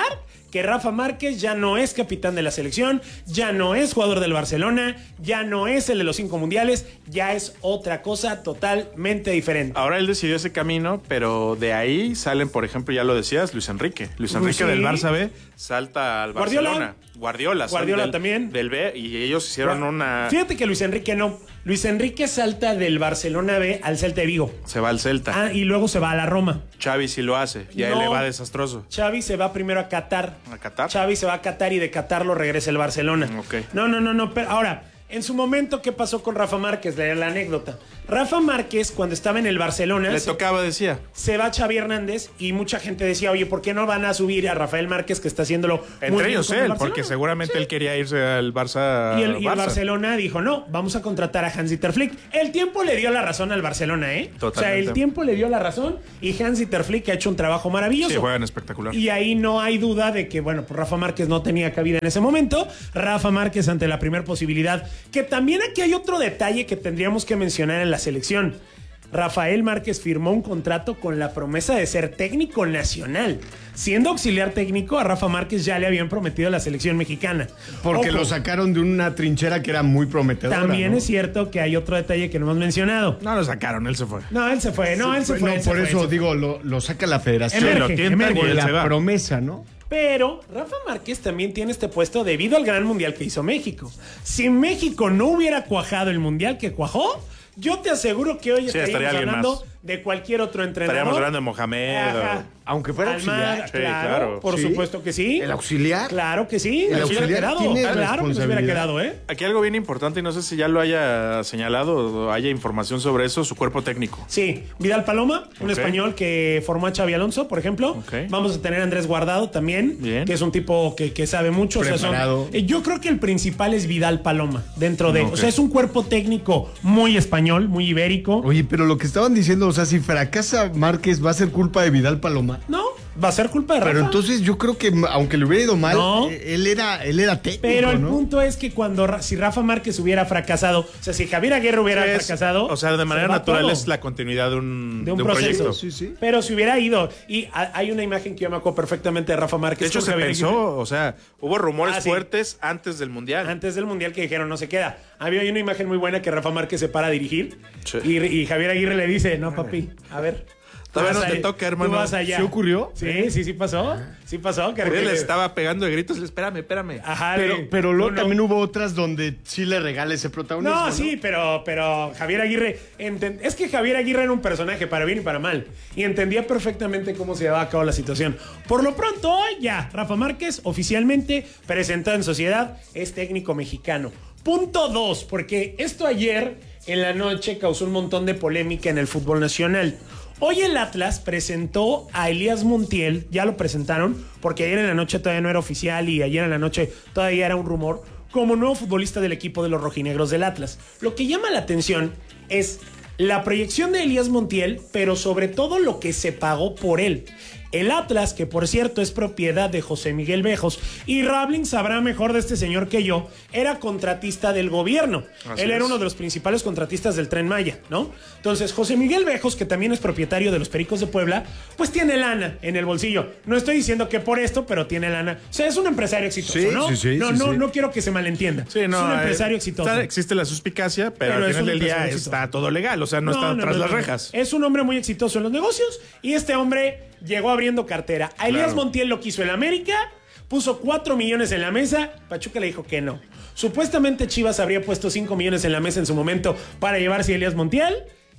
que Rafa Márquez ya no es capitán de la selección, ya no es jugador del Barcelona, ya no es el de los cinco mundiales, ya es otra cosa totalmente diferente. Ahora él decidió ese camino, pero de ahí salen, por ejemplo, ya lo decías, Luis Enrique. Luis Enrique sí. del Barça B salta al Guardiola. Barcelona. Guardiola. Guardiola del, también. Del B, y ellos hicieron Bueno, una... Fíjate que Luis Enrique no. Luis Enrique salta del Barcelona B al Celta de Vigo. Se va al Celta. Ah, y luego se va a la Roma. Xavi sí lo hace, y a él No. le va desastroso. Xavi se va primero a Qatar. ¿A Qatar? Xavi se va a Qatar y de Qatar lo regresa el Barcelona. Ok. No, no, no, no. Pero ahora, en su momento, ¿qué pasó con Rafa Márquez? La, la anécdota. Rafa Márquez, cuando estaba en el Barcelona... Le se, tocaba, decía. Se va Xavi Hernández y mucha gente decía, oye, ¿por qué no van a subir a Rafael Márquez que está haciéndolo muy Entre bien ellos con el él, Barcelona? porque seguramente Sí. él quería irse al Barça. Y el, y el Barça. Barcelona dijo, no, vamos a contratar a Hans-Dieter Flick. El tiempo le dio la razón al Barcelona, ¿eh? Totalmente. O sea, el tiempo le dio la razón y Hans-Dieter Flick ha hecho un trabajo maravilloso. Sí, juegan espectacular. Y ahí no hay duda de que, bueno, pues Rafa Márquez no tenía cabida en ese momento. Rafa Márquez ante la primera posibilidad. Que también aquí hay otro detalle que tendríamos que mencionar en la selección. Rafael Márquez firmó un contrato con la promesa de ser técnico nacional. Siendo auxiliar técnico, a Rafa Márquez ya le habían prometido la selección mexicana. Porque Ojo, lo sacaron de una trinchera que era muy prometedora. también ¿no? es cierto que hay otro detalle que no hemos mencionado. No lo sacaron, él se fue. No, él se fue, no, él se Sí, fue. no, él se por fue, eso él se digo, lo, lo saca la federación. Emerge, lo tientan emerge. y él la se va. promesa, ¿no? Pero Rafa Márquez también tiene este puesto debido al gran mundial que hizo México. Si México no hubiera cuajado el mundial que cuajó, yo te aseguro que hoy Sí, estaríamos estaría alguien hablando más. de cualquier otro entrenador. Estaríamos hablando de Mohamed. Ajá. Aunque fuera Almada, auxiliar. Sí, claro, claro. por Sí. supuesto que sí. ¿El auxiliar? Claro que sí. El nos hubiera auxiliar quedado. tiene Claro que nos hubiera responsabilidad. quedado, ¿eh? Aquí algo bien importante, y no sé si ya lo haya señalado o haya información sobre eso, su cuerpo técnico. Sí, Vidal Paloma, un Ok. español que formó a Xavi Alonso, por ejemplo. Ok. Vamos a tener a Andrés Guardado también, Bien. que es un tipo que, que sabe mucho. O sea, son- Preparado. eh, yo creo que el principal es Vidal Paloma dentro de... Ok. O sea, es un cuerpo técnico muy español, muy ibérico. Oye, pero lo que estaban diciendo, o sea, si fracasa Márquez, ¿va a ser culpa de Vidal Paloma? No, va a ser culpa de Rafa. Pero entonces yo creo que, aunque le hubiera ido mal, No. eh, él era, él era técnico, Pero el ¿no? punto es que cuando Ra- si Rafa Márquez hubiera fracasado, o sea, si Javier Aguirre hubiera Es- fracasado, O sea, de manera se va natural todo. es la continuidad de un, de un, de un proceso. proyecto. Sí, sí. Pero si hubiera ido, y a- hay una imagen que yo me acuerdo perfectamente de Rafa Márquez. De hecho, con se Javier pensó, Aguirre. o sea, hubo rumores Ah, sí. fuertes antes del Mundial. Antes del Mundial que dijeron no se queda. Había una imagen muy buena que Rafa Márquez se para a dirigir Sí. y, y Javier Aguirre le dice, no papi, a ver. Todavía tú no vas te ahí, toca, hermano. tú vas allá. ¿Sí ocurrió? Sí, sí, sí pasó. Sí pasó. Que Él le estaba pegando de gritos, espérame, espérame. Ajá, Pero, le- pero luego tú no. también hubo otras donde sí le regala ese protagonismo. No, No, sí, pero, pero Javier Aguirre... enten- Es que Javier Aguirre era un personaje para bien y para mal. Y entendía perfectamente cómo se llevaba a cabo la situación. Por lo pronto, hoy ya, Rafa Márquez, oficialmente presentado en sociedad, es técnico mexicano. Punto dos, porque esto ayer en la noche causó un montón de polémica en el fútbol nacional. Hoy el Atlas presentó a Elías Montiel, ya lo presentaron, porque ayer en la noche todavía no era oficial y ayer en la noche todavía era un rumor, como nuevo futbolista del equipo de los rojinegros del Atlas. Lo que llama la atención es la proyección de Elías Montiel, pero sobre todo lo que se pagó por él. El Atlas, que por cierto es propiedad de José Miguel Bejos, y Rabling sabrá mejor de este señor que yo, era contratista del gobierno. Así Él era es. uno de los principales contratistas del Tren Maya, ¿no? Entonces, José Miguel Bejos, que también es propietario de los Pericos de Puebla, pues tiene lana en el bolsillo. No estoy diciendo que por esto, pero tiene lana. O sea, es un empresario exitoso, Sí, ¿no? sí, sí, no, sí, no, sí. no quiero que se malentienda. Sí, no, es un eh, empresario exitoso. está- existe la suspicacia, pero, Pero al es final un del día empresario exitoso. está todo legal, o sea, no, está no, tras no, las no. rejas. Es un hombre muy exitoso en los negocios y este hombre llegó abriendo cartera. A Elías Claro. Montiel lo quiso el América, puso cuatro millones en la mesa, Pachuca le dijo que no. Supuestamente Chivas habría puesto cinco millones en la mesa en su momento para llevarse a Elías Montiel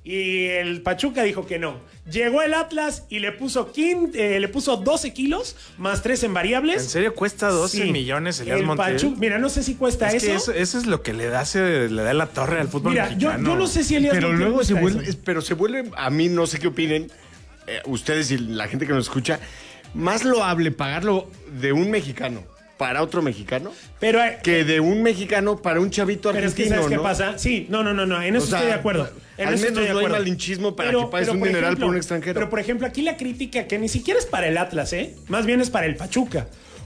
y el Pachuca dijo que no. Llegó el Atlas y le puso, quince, eh, le puso doce kilos más tres en variables. ¿En serio cuesta doce Sí. millones Elías El Montiel? Pachuca- mira, no sé si cuesta Es eso. que eso, eso es lo que le da, se- le da la torre al fútbol Mira, yo, mexicano. yo no sé si Elías Pero Montiel luego se cuesta vuelve, eso. es- pero se vuelve, a mí no sé qué opinen, eh, ustedes y la gente que nos escucha, más loable pagarlo de un mexicano para otro mexicano Pero, eh, que de un mexicano para un chavito Pero es que, argentino, ¿sabes qué ¿no? pasa? Sí, no, no, no, no, en eso O sea, estoy de acuerdo. En al eso menos estoy de no hay acuerdo. malinchismo para que pagues un por dineral por un extranjero. Pero, por ejemplo, aquí la crítica que ni siquiera es para el Atlas, ¿eh? Más bien es para el Pachuca.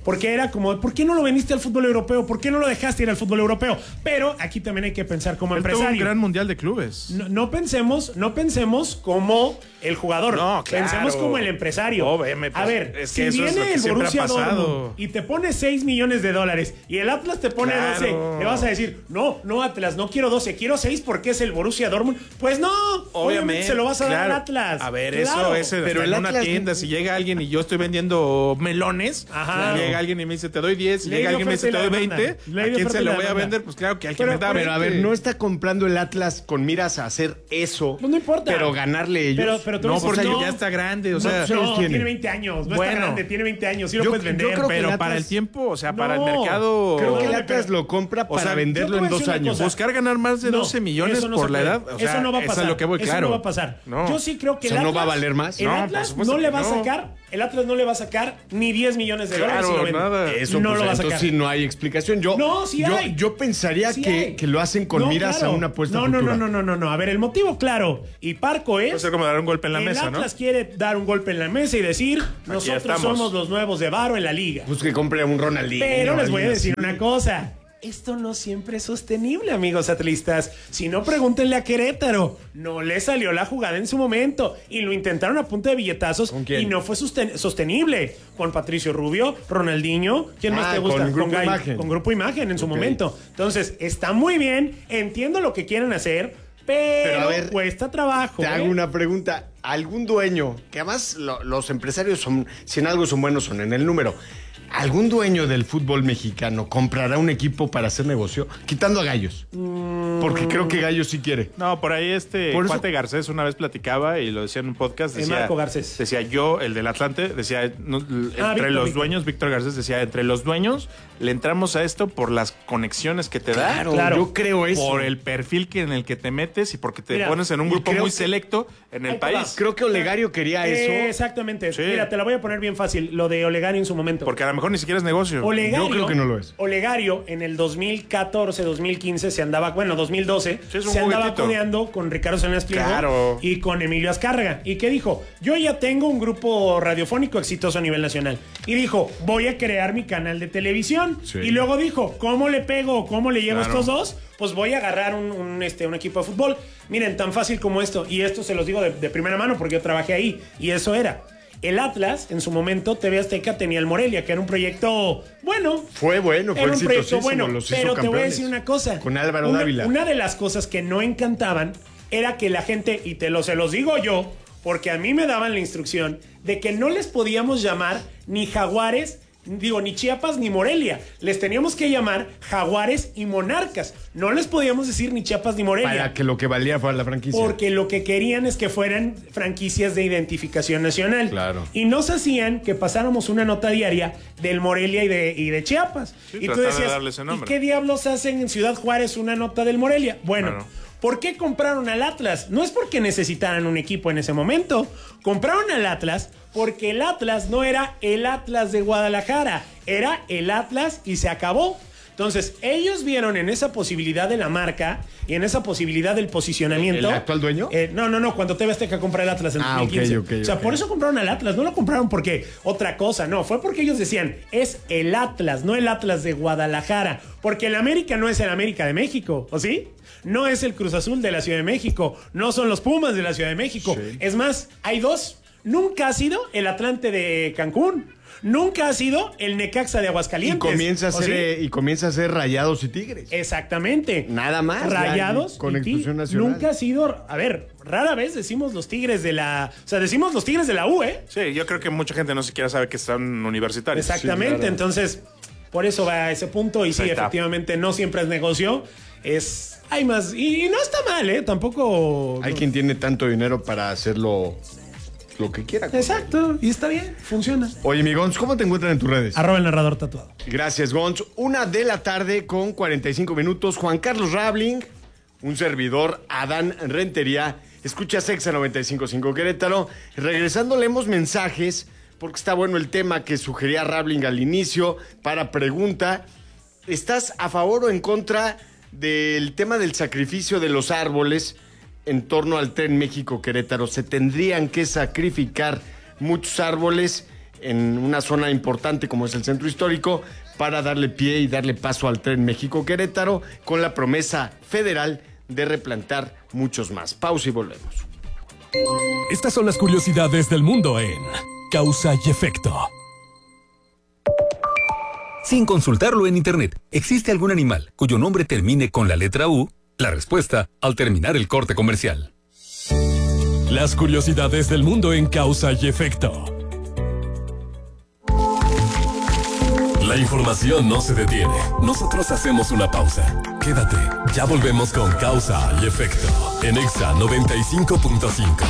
Porque era como, ¿por qué no lo vendiste al fútbol europeo? ¿Por qué no lo dejaste ir al fútbol europeo? Pero aquí también hay que pensar como Él tuvo empresario. un gran mundial de clubes. No, no pensemos, no pensemos como el jugador. No, claro. Pensemos como el empresario. Oh, veme, pues, a ver, es si que eso viene es lo que el siempre Borussia ha pasado. Dortmund y te pone seis millones de dólares y el Atlas te pone Claro. doce, le vas a decir, no, no Atlas, no quiero doce, quiero seis porque es el Borussia Dortmund. Pues no, obviamente, se lo vas a dar claro. al Atlas. A ver, Claro. eso, ese, Pero pero el en una Atlas- tienda, si llega alguien y yo estoy vendiendo melones, Ajá. y llega alguien y me dice, te doy diez, y Ley llega de alguien y me dice, te oferta y doy la veinte, demanda. Ley ¿a de quién oferta se y lo la voy a demanda. vender? Pues claro que al que Pero- me da Pero a ver, veinte. no está comprando el Atlas con miras a hacer eso. Pues no importa. Pero ganarle ellos. Pero, pero tú No, dices, porque no, ya está grande, o no, sea, no, ¿cuántos tiene? tiene? veinte años, no Bueno. está grande, tiene veinte años, sí lo Yo- puedes yo vender. creo que pero el para Atlas- el tiempo, o sea, No, para el mercado. Creo que el No, Atlas pero- lo compra o para sea, venderlo yo te en voy a dos decir una años. cosa. Buscar ganar más de No, doce millones eso no por se la puede. edad. O sea, eso no va a es pasar. lo que voy, Eso claro. no va a pasar. No. Yo sí creo que O sea, el ¿no Atlas, va a valer más? El No, por Atlas supuesto no le que va a no. sacar, el Atlas no le va a sacar ni diez millones de dólares. Claro, si lo vende. nada. Eso, no pues, lo va a entonces sacar. sí no hay explicación. Yo, No, sí yo, hay. yo pensaría Sí que, hay. que lo hacen con No, miras claro. a una apuesta no, no, futura. no, no, no, no, no. A ver, el motivo claro y parco es. Puede ser como dar un golpe en la el mesa, ¿no? Atlas quiere dar un golpe en la mesa y decir, nosotros estamos. somos los nuevos de varo en la liga. Pues que compre un Ronaldinho. Pero les voy a alguien decir así. una cosa. Esto no siempre es sostenible, amigos atlistas. Si no, pregúntenle a Querétaro. No le salió la jugada en su momento y lo intentaron a punta de billetazos ¿Con quién? y no fue sosten- sostenible. Con Patricio Rubio, Ronaldinho, ¿quién más Ah, te gusta? con Grupo Gallo, Imagen. con Grupo Imagen en su Ok. momento. Entonces, está muy bien, entiendo lo que quieren hacer, pero, Pero, a ver, cuesta trabajo. Te ¿eh? hago una pregunta. ¿Algún dueño, que además lo- los empresarios son, si en algo son buenos, son en el número, algún dueño del fútbol mexicano comprará un equipo para hacer negocio? Quitando a Gallos. Porque creo que Gallos sí quiere. No, por ahí este Por eso- cuate Garcés una vez platicaba y lo decía en un podcast. Eh, Decía, Marco Garcés. Decía yo, el del Atlante, decía, no, l- Ah, entre Víctor, los Víctor. dueños, Víctor Garcés decía, entre los dueños le entramos a esto por las conexiones que te Claro, da. Claro. yo creo eso. Por el perfil que en el que te metes y porque te Mira, pones en un y grupo creo muy que- selecto en Ahí el te va. país. Creo que Olegario quería eso. Eh, exactamente. Sí. Mira, te la voy a poner bien fácil. Lo de Olegario en su momento. Porque a lo mejor ni siquiera es negocio. Olegario, Yo creo que no lo es. Olegario en el dos mil catorce, dos mil quince se andaba, bueno, dos mil doce, Sí, es un se andaba juguetito. codeando con Ricardo Salinas Pliego Claro. y con Emilio Azcárraga. ¿Y qué dijo? Yo ya tengo un grupo radiofónico exitoso a nivel nacional. Y dijo, voy a crear mi canal de televisión. Sí. Y luego dijo, ¿cómo le pego? ¿Cómo le llevo a Claro. estos dos? Pues voy a agarrar un, un, este, un equipo de fútbol. Miren, tan fácil como esto. Y esto se los digo de, de primera mano porque yo trabajé ahí. Y eso era. El Atlas, en su momento, T V Azteca tenía el Morelia, que era un proyecto bueno. Fue bueno, fue Era un proyecto exitosísimo. bueno, los hizo pero te voy a campeones. decir una cosa. Con Álvaro una, Dávila. Una de las cosas que no encantaban era que la gente, y te lo se los digo yo, porque a mí me daban la instrucción de que no les podíamos llamar ni Jaguares, digo, ni Chiapas ni Morelia. Les teníamos que llamar Jaguares y Monarcas. No les podíamos decir ni Chiapas ni Morelia. Para que lo que valía fuera la franquicia. Porque lo que querían es que fueran franquicias de identificación nacional. Claro. Y nos hacían que pasáramos una nota diaria del Morelia y de, y de Chiapas. Sí, y tú tratar de decías, darle ese ¿y nombre. qué diablos hacen en Ciudad Juárez una nota del Morelia? Bueno, Claro. ¿por qué compraron al Atlas? No es porque necesitaran un equipo en ese momento. Compraron al Atlas porque el Atlas no era el Atlas de Guadalajara. Era el Atlas y se acabó. Entonces, ellos vieron en esa posibilidad de la marca y en esa posibilidad del posicionamiento. ¿El actual dueño? Eh, no, no, no, cuando T V Azteca compra el Atlas en Ah, dos mil quince. ok, ok, o sea, ok. por eso compraron al Atlas, no lo compraron porque otra cosa, no, fue porque ellos decían, es el Atlas, no el Atlas de Guadalajara, porque el América no es el América de México, ¿o sí? No es el Cruz Azul de la Ciudad de México, no son los Pumas de la Ciudad de México. Sí. Es más, hay dos. Nunca ha sido el Atlante de Cancún. Nunca ha sido el Necaxa de Y Aguascalientes. comienza, a ¿o ser, sí? eh, y comienza a ser Rayados y Tigres. Exactamente. Nada más. Rayados ya, con y exclusión Tig- nacional. Nunca ha sido, a ver, rara vez decimos los Tigres de la, o sea, decimos los Tigres de la U, ¿eh? Sí, yo creo que mucha gente no siquiera sabe que están universitarios. Exactamente, Sí, claro. entonces por eso va a ese punto y sí, Ahí está. efectivamente no siempre es negocio, es hay más y, y no está mal, ¿eh? Tampoco Hay no. quien tiene tanto dinero para hacerlo lo que quiera. Exacto, y está bien, funciona. Oye, mi Gonz, ¿cómo te encuentran en tus redes? Arroba el narrador tatuado. Gracias, Gonz. Una de la tarde con cuarenta y cinco minutos. Juan Carlos Rabling, un servidor, Adán Rentería. Escucha Sexa noventa y cinco punto cinco Querétaro. Regresando, leemos mensajes, porque está bueno el tema que sugería Rabling al inicio. Para pregunta, ¿estás a favor o en contra del tema del sacrificio de los árboles en torno al Tren México-Querétaro? ¿Se tendrían que sacrificar muchos árboles en una zona importante como es el centro histórico para darle pie y darle paso al tren México-Querétaro con la promesa federal de replantar muchos más. Pausa y volvemos. Estas son las curiosidades del mundo en Causa y Efecto. Sin consultarlo en internet, ¿existe algún animal cuyo nombre termine con la letra U? La respuesta al terminar el corte comercial. Las curiosidades del mundo en Causa y Efecto. La información no se detiene. Nosotros hacemos una pausa. Quédate, ya volvemos con Causa y Efecto en Exa noventa y cinco punto cinco.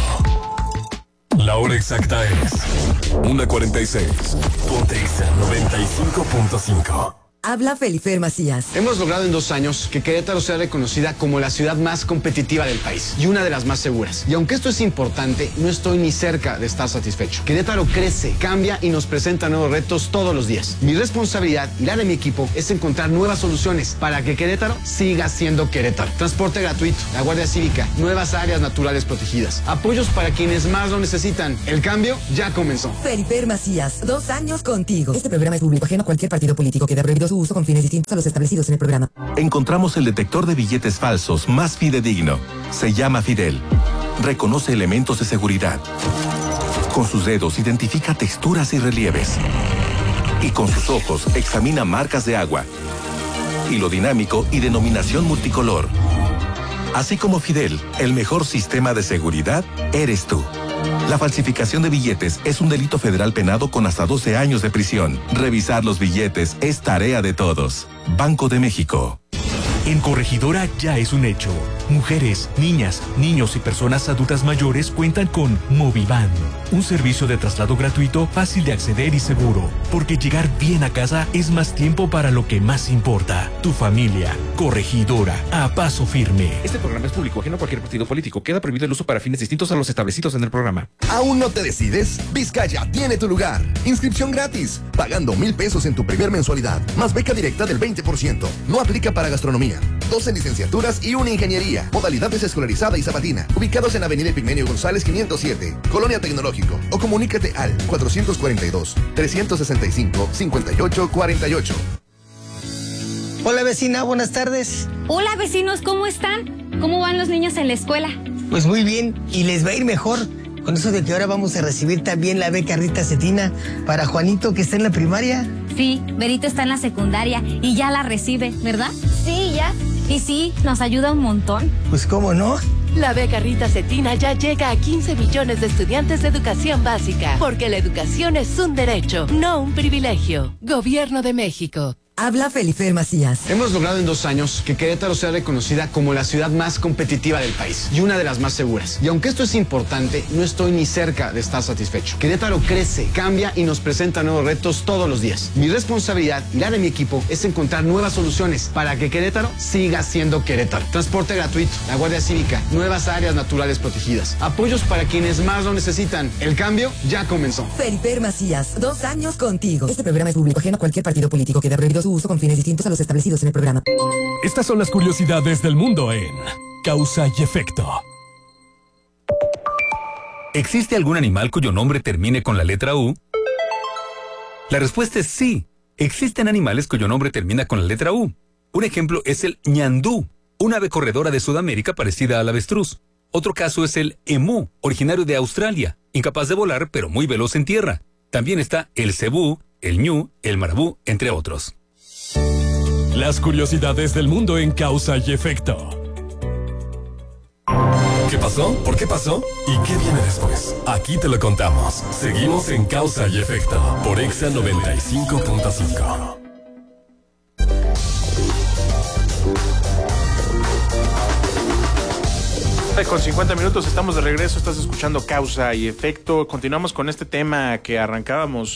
La hora exacta es una cuarenta y seis. Ponte Exa noventa y cinco punto cinco. Habla Felifer Macías. Hemos logrado en dos años que Querétaro sea reconocida como la ciudad más competitiva del país y una de las más seguras. Y aunque esto es importante, no estoy ni cerca de estar satisfecho. Querétaro crece, cambia y nos presenta nuevos retos todos los días. Mi responsabilidad y la de mi equipo es encontrar nuevas soluciones para que Querétaro siga siendo Querétaro. Transporte gratuito, la Guardia Cívica, nuevas áreas naturales protegidas, apoyos para quienes más lo necesitan. El cambio ya comenzó. Felifer Macías, dos años contigo. Este programa es público ajeno a cualquier partido político que haya prohibido su uso con fines distintos a los establecidos en el programa. Encontramos el detector de billetes falsos más fidedigno. Se llama Fidel. Reconoce elementos de seguridad. Con sus dedos identifica texturas y relieves. Y con sus ojos examina marcas de agua, hilo dinámico y denominación multicolor. Así como Fidel, el mejor sistema de seguridad eres tú. La falsificación de billetes es un delito federal penado con hasta doce años de prisión. Revisar los billetes es tarea de todos. Banco de México. En Corregidora ya es un hecho. Mujeres, niñas, niños y personas adultas mayores cuentan con Movivan, un servicio de traslado gratuito, fácil de acceder y seguro, porque llegar bien a casa es más tiempo para lo que más importa, tu familia. Corregidora, a paso firme. Este programa es público, ajeno a cualquier partido político. Queda prohibido el uso para fines distintos a los establecidos en el programa. ¿Aún no te decides? Vizcaya tiene tu lugar. Inscripción gratis, pagando mil pesos en tu primer mensualidad, más beca directa del veinte por ciento. No aplica para gastronomía. doce licenciaturas y una ingeniería. Modalidades escolarizada y sabatina. Ubicados en Avenida Epigmenio González quinientos siete, Colonia Tecnológico. O comunícate al cuatrocientos cuarenta y dos, trescientos sesenta y cinco, cincuenta y ocho cuarenta y ocho. Hola vecina, buenas tardes. Hola vecinos, ¿cómo están? ¿Cómo van los niños en la escuela? Pues muy bien, y les va a ir mejor. Con eso de que ahora vamos a recibir también la beca Rita Cetina para Juanito, que está en la primaria. Sí, Berito está en la secundaria y ya la recibe, ¿verdad? Sí, ya. Y sí, nos ayuda un montón. Pues cómo no. La beca Rita Cetina ya llega a quince millones de estudiantes de educación básica, porque la educación es un derecho, no un privilegio. Gobierno de México. Habla Felifer Macías. Hemos logrado en dos años que Querétaro sea reconocida como la ciudad más competitiva del país y una de las más seguras. Y aunque esto es importante, no estoy ni cerca de estar satisfecho. Querétaro crece, cambia y nos presenta nuevos retos todos los días. Mi responsabilidad y la de mi equipo es encontrar nuevas soluciones para que Querétaro siga siendo Querétaro. Transporte gratuito, la Guardia Cívica, nuevas áreas naturales protegidas, apoyos para quienes más lo necesitan. El cambio ya comenzó. Felifer Macías, dos años contigo. Este programa es público ajeno a cualquier partido político que haya prohibido su uso con fines distintos a los establecidos en el programa. Estas son las curiosidades del mundo en Causa y Efecto. ¿Existe algún animal cuyo nombre termine con la letra U? La respuesta es sí. Existen animales cuyo nombre termina con la letra U. Un ejemplo es el ñandú, una ave corredora de Sudamérica parecida al avestruz. Otro caso es el emú, originario de Australia, incapaz de volar pero muy veloz en tierra. También está el cebú, el ñu, el marabú, entre otros. Las curiosidades del mundo en Causa y Efecto. ¿Qué pasó? ¿Por qué pasó? ¿Y qué viene después? Aquí te lo contamos. Seguimos en Causa y Efecto por Exa noventa y cinco punto cinco. Con cincuenta minutos estamos de regreso, estás escuchando Causa y Efecto. Continuamos con este tema que arrancábamos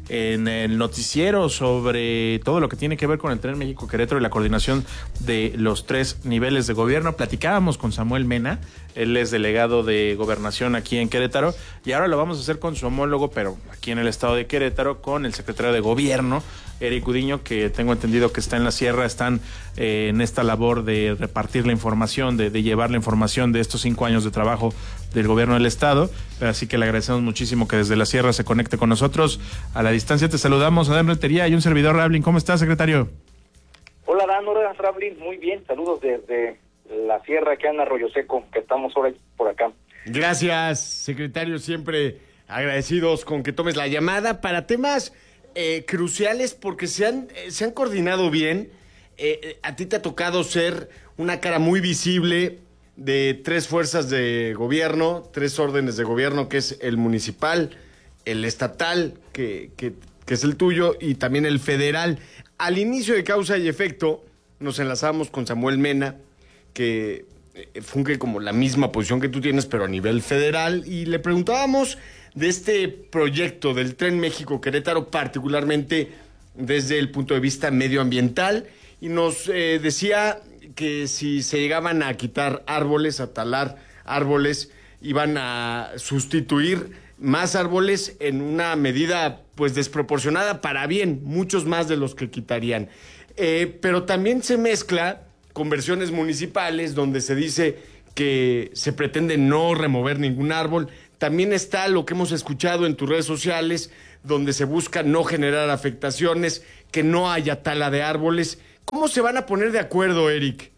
en el noticiero sobre todo lo que tiene que ver con el Tren México-Querétaro y la coordinación de los tres niveles de gobierno. Platicábamos con Samuel Mena, él es delegado de Gobernación aquí en Querétaro, y ahora lo vamos a hacer con su homólogo, pero aquí en el estado de Querétaro, con el secretario de Gobierno, Eric Udiño, que tengo entendido que está en la sierra, están eh, en esta labor de repartir la información, de, de llevar la información de estos cinco años de trabajo del gobierno del estado. Así que le agradecemos muchísimo que desde la sierra se conecte con nosotros. A la distancia te saludamos, Adán Rentería y un servidor, Rablin. ¿Cómo estás, secretario? Hola, Dan, hola, Rablin. Muy bien, saludos desde la sierra que anda Arroyo Seco, que estamos ahora por acá. Gracias, secretario, siempre agradecidos con que tomes la llamada para temas eh, cruciales, porque se han, eh, se han coordinado bien. Eh, a ti te ha tocado ser una cara muy visible de tres fuerzas de gobierno, tres órdenes de gobierno, que es el municipal, el estatal, que, que, que es el tuyo, y también el federal. Al inicio de Causa y Efecto nos enlazamos con Samuel Mena, que funge como la misma posición que tú tienes, pero a nivel federal, y le preguntábamos de este proyecto del Tren México-Querétaro, particularmente desde el punto de vista medioambiental, y nos eh, decía que si se llegaban a quitar árboles, a talar árboles, iban a sustituir más árboles en una medida pues desproporcionada para bien, muchos más de los que quitarían. Eh, pero también se mezcla con versiones municipales donde se dice que se pretende no remover ningún árbol. También está lo que hemos escuchado en tus redes sociales, donde se busca no generar afectaciones, que no haya tala de árboles. ¿Cómo se van a poner de acuerdo, Eric?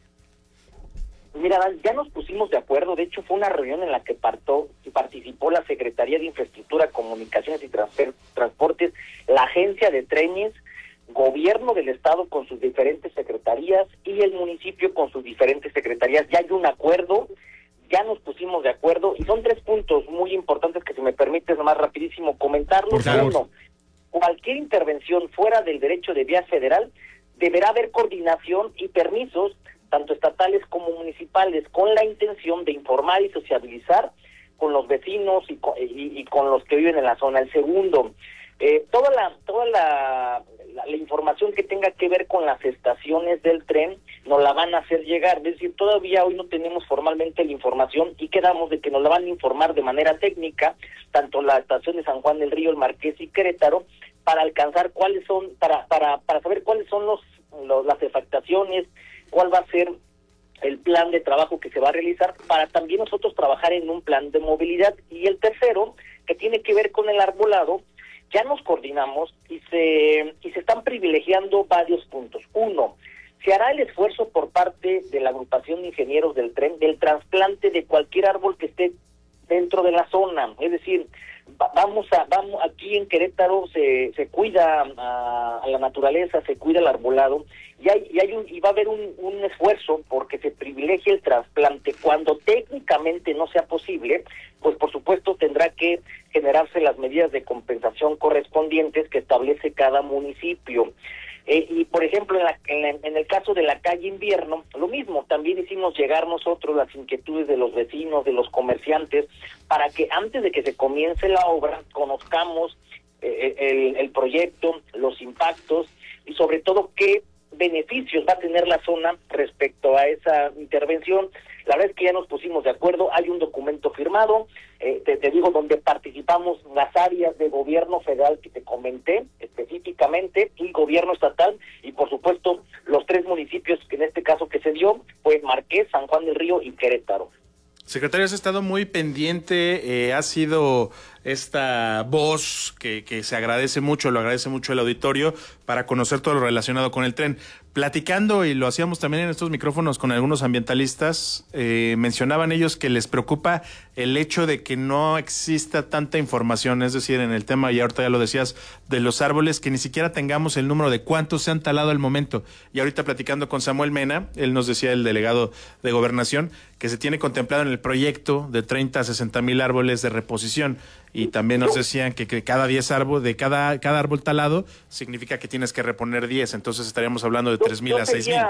Mira, ya nos pusimos de acuerdo. De hecho, fue una reunión en la que partó, participó la Secretaría de Infraestructura, Comunicaciones y Transfer, Transportes, la Agencia de Trenes, Gobierno del Estado con sus diferentes secretarías y el municipio con sus diferentes secretarías. Ya hay un acuerdo, ya nos pusimos de acuerdo, y son tres puntos muy importantes que, si me permites, nomás rapidísimo comentarlos. Uno, cualquier intervención fuera del derecho de vía federal deberá haber coordinación y permisos, tanto estatales como municipales, con la intención de informar y sociabilizar con los vecinos y con, y, y con los que viven en la zona. El segundo, eh, toda la toda la, la, la información que tenga que ver con las estaciones del tren nos la van a hacer llegar. Es decir, todavía hoy no tenemos formalmente la información y quedamos de que nos la van a informar de manera técnica, tanto la estación de San Juan del Río, el Marqués y Querétaro, para alcanzar cuáles son, para para para saber cuáles son los, los las afectaciones, cuál va a ser el plan de trabajo que se va a realizar, para también nosotros trabajar en un plan de movilidad. Y el tercero, que tiene que ver con el arbolado, ya nos coordinamos y se y se están privilegiando varios puntos. Uno, se hará el esfuerzo por parte de la agrupación de ingenieros del tren del trasplante de cualquier árbol que esté dentro de la zona. Es decir, vamos a vamos aquí en Querétaro se se cuida a, a la naturaleza, se cuida el arbolado, y hay y hay un y va a haber un, un esfuerzo porque se privilegie el trasplante. Cuando técnicamente no sea posible, pues por supuesto tendrá que generarse las medidas de compensación correspondientes que establece cada municipio. Eh, y por ejemplo, en, la, en, la, en el caso de la calle Invierno, lo mismo, también hicimos llegar nosotros las inquietudes de los vecinos, de los comerciantes, para que antes de que se comience la obra conozcamos eh, el, el proyecto, los impactos y sobre todo qué beneficios va a tener la zona respecto a esa intervención. La verdad es que ya nos pusimos de acuerdo, hay un documento firmado, eh, te, te digo, donde participamos las áreas de gobierno federal que te comenté específicamente, y gobierno estatal, y por supuesto los tres municipios que en este caso que se dio fue Marqués, San Juan del Río y Querétaro. Secretario, has estado muy pendiente, eh, ha sido esta voz que, que se agradece mucho, lo agradece mucho el auditorio, para conocer todo lo relacionado con el tren. Platicando, y lo hacíamos también en estos micrófonos con algunos ambientalistas, eh, mencionaban ellos que les preocupa el hecho de que no exista tanta información, es decir, en el tema, y ahorita ya lo decías, de los árboles, que ni siquiera tengamos el número de cuántos se han talado al momento. Y ahorita platicando con Samuel Mena, él nos decía, el delegado de Gobernación, que se tiene contemplado en el proyecto de treinta a sesenta mil árboles de reposición. Y también nos decían que, que cada diez árboles, de cada, cada árbol talado, significa que tienes que reponer diez, entonces estaríamos hablando de tres mil a seis mil.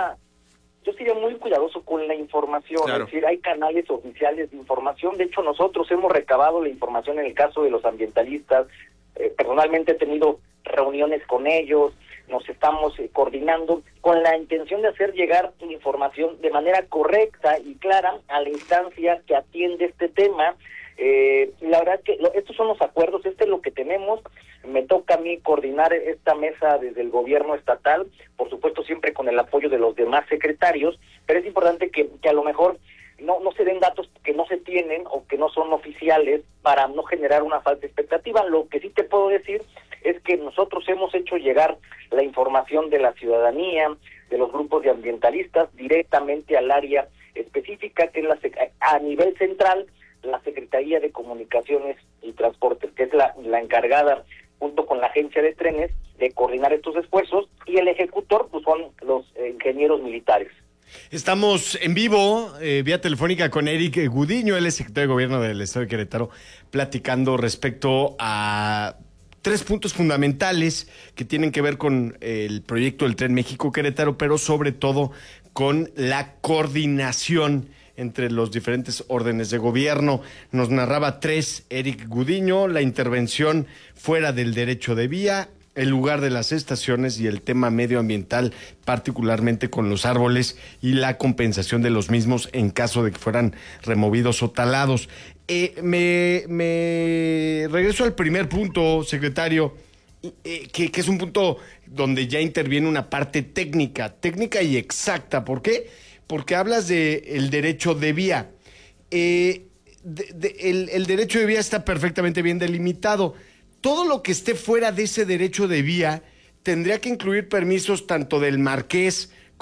Yo sería muy cuidadoso con la información, claro. Es decir, hay canales oficiales de información. De hecho, nosotros hemos recabado la información en el caso de los ambientalistas, eh, personalmente he tenido reuniones con ellos, nos estamos eh, coordinando con la intención de hacer llegar información de manera correcta y clara a la instancia que atiende este tema. Eh, la verdad es que lo, estos son los acuerdos, este es lo que tenemos. Me toca a mí coordinar esta mesa desde el gobierno estatal, por supuesto siempre con el apoyo de los demás secretarios, pero es importante que, que a lo mejor no, no se den datos que no se tienen o que no son oficiales para no generar una falsa expectativa. Lo que sí te puedo decir es que nosotros hemos hecho llegar la información de la ciudadanía, de los grupos de ambientalistas, directamente al área específica, que es la a nivel central, la Secretaría de Comunicaciones y Transportes, que es la, la encargada, junto con la agencia de trenes, de coordinar estos esfuerzos, y el ejecutor pues son los eh, ingenieros militares. Estamos en vivo, eh, vía telefónica, con Eric Gudiño, él es secretario de Gobierno del Estado de Querétaro, platicando respecto a tres puntos fundamentales que tienen que ver con el proyecto del Tren México-Querétaro, pero sobre todo con la coordinación entre los diferentes órdenes de gobierno. Nos narraba tres Eric Gudiño: la intervención fuera del derecho de vía, el lugar de las estaciones y el tema medioambiental, particularmente con los árboles y la compensación de los mismos en caso de que fueran removidos o talados. Eh, me, me regreso al primer punto, secretario, eh, que, que es un punto donde ya interviene una parte técnica, técnica y exacta. ¿Por qué? Porque hablas de el derecho de vía. Eh, de, de, el, el derecho de vía está perfectamente bien delimitado. Todo lo que esté fuera de ese derecho de vía tendría que incluir permisos tanto del Marqués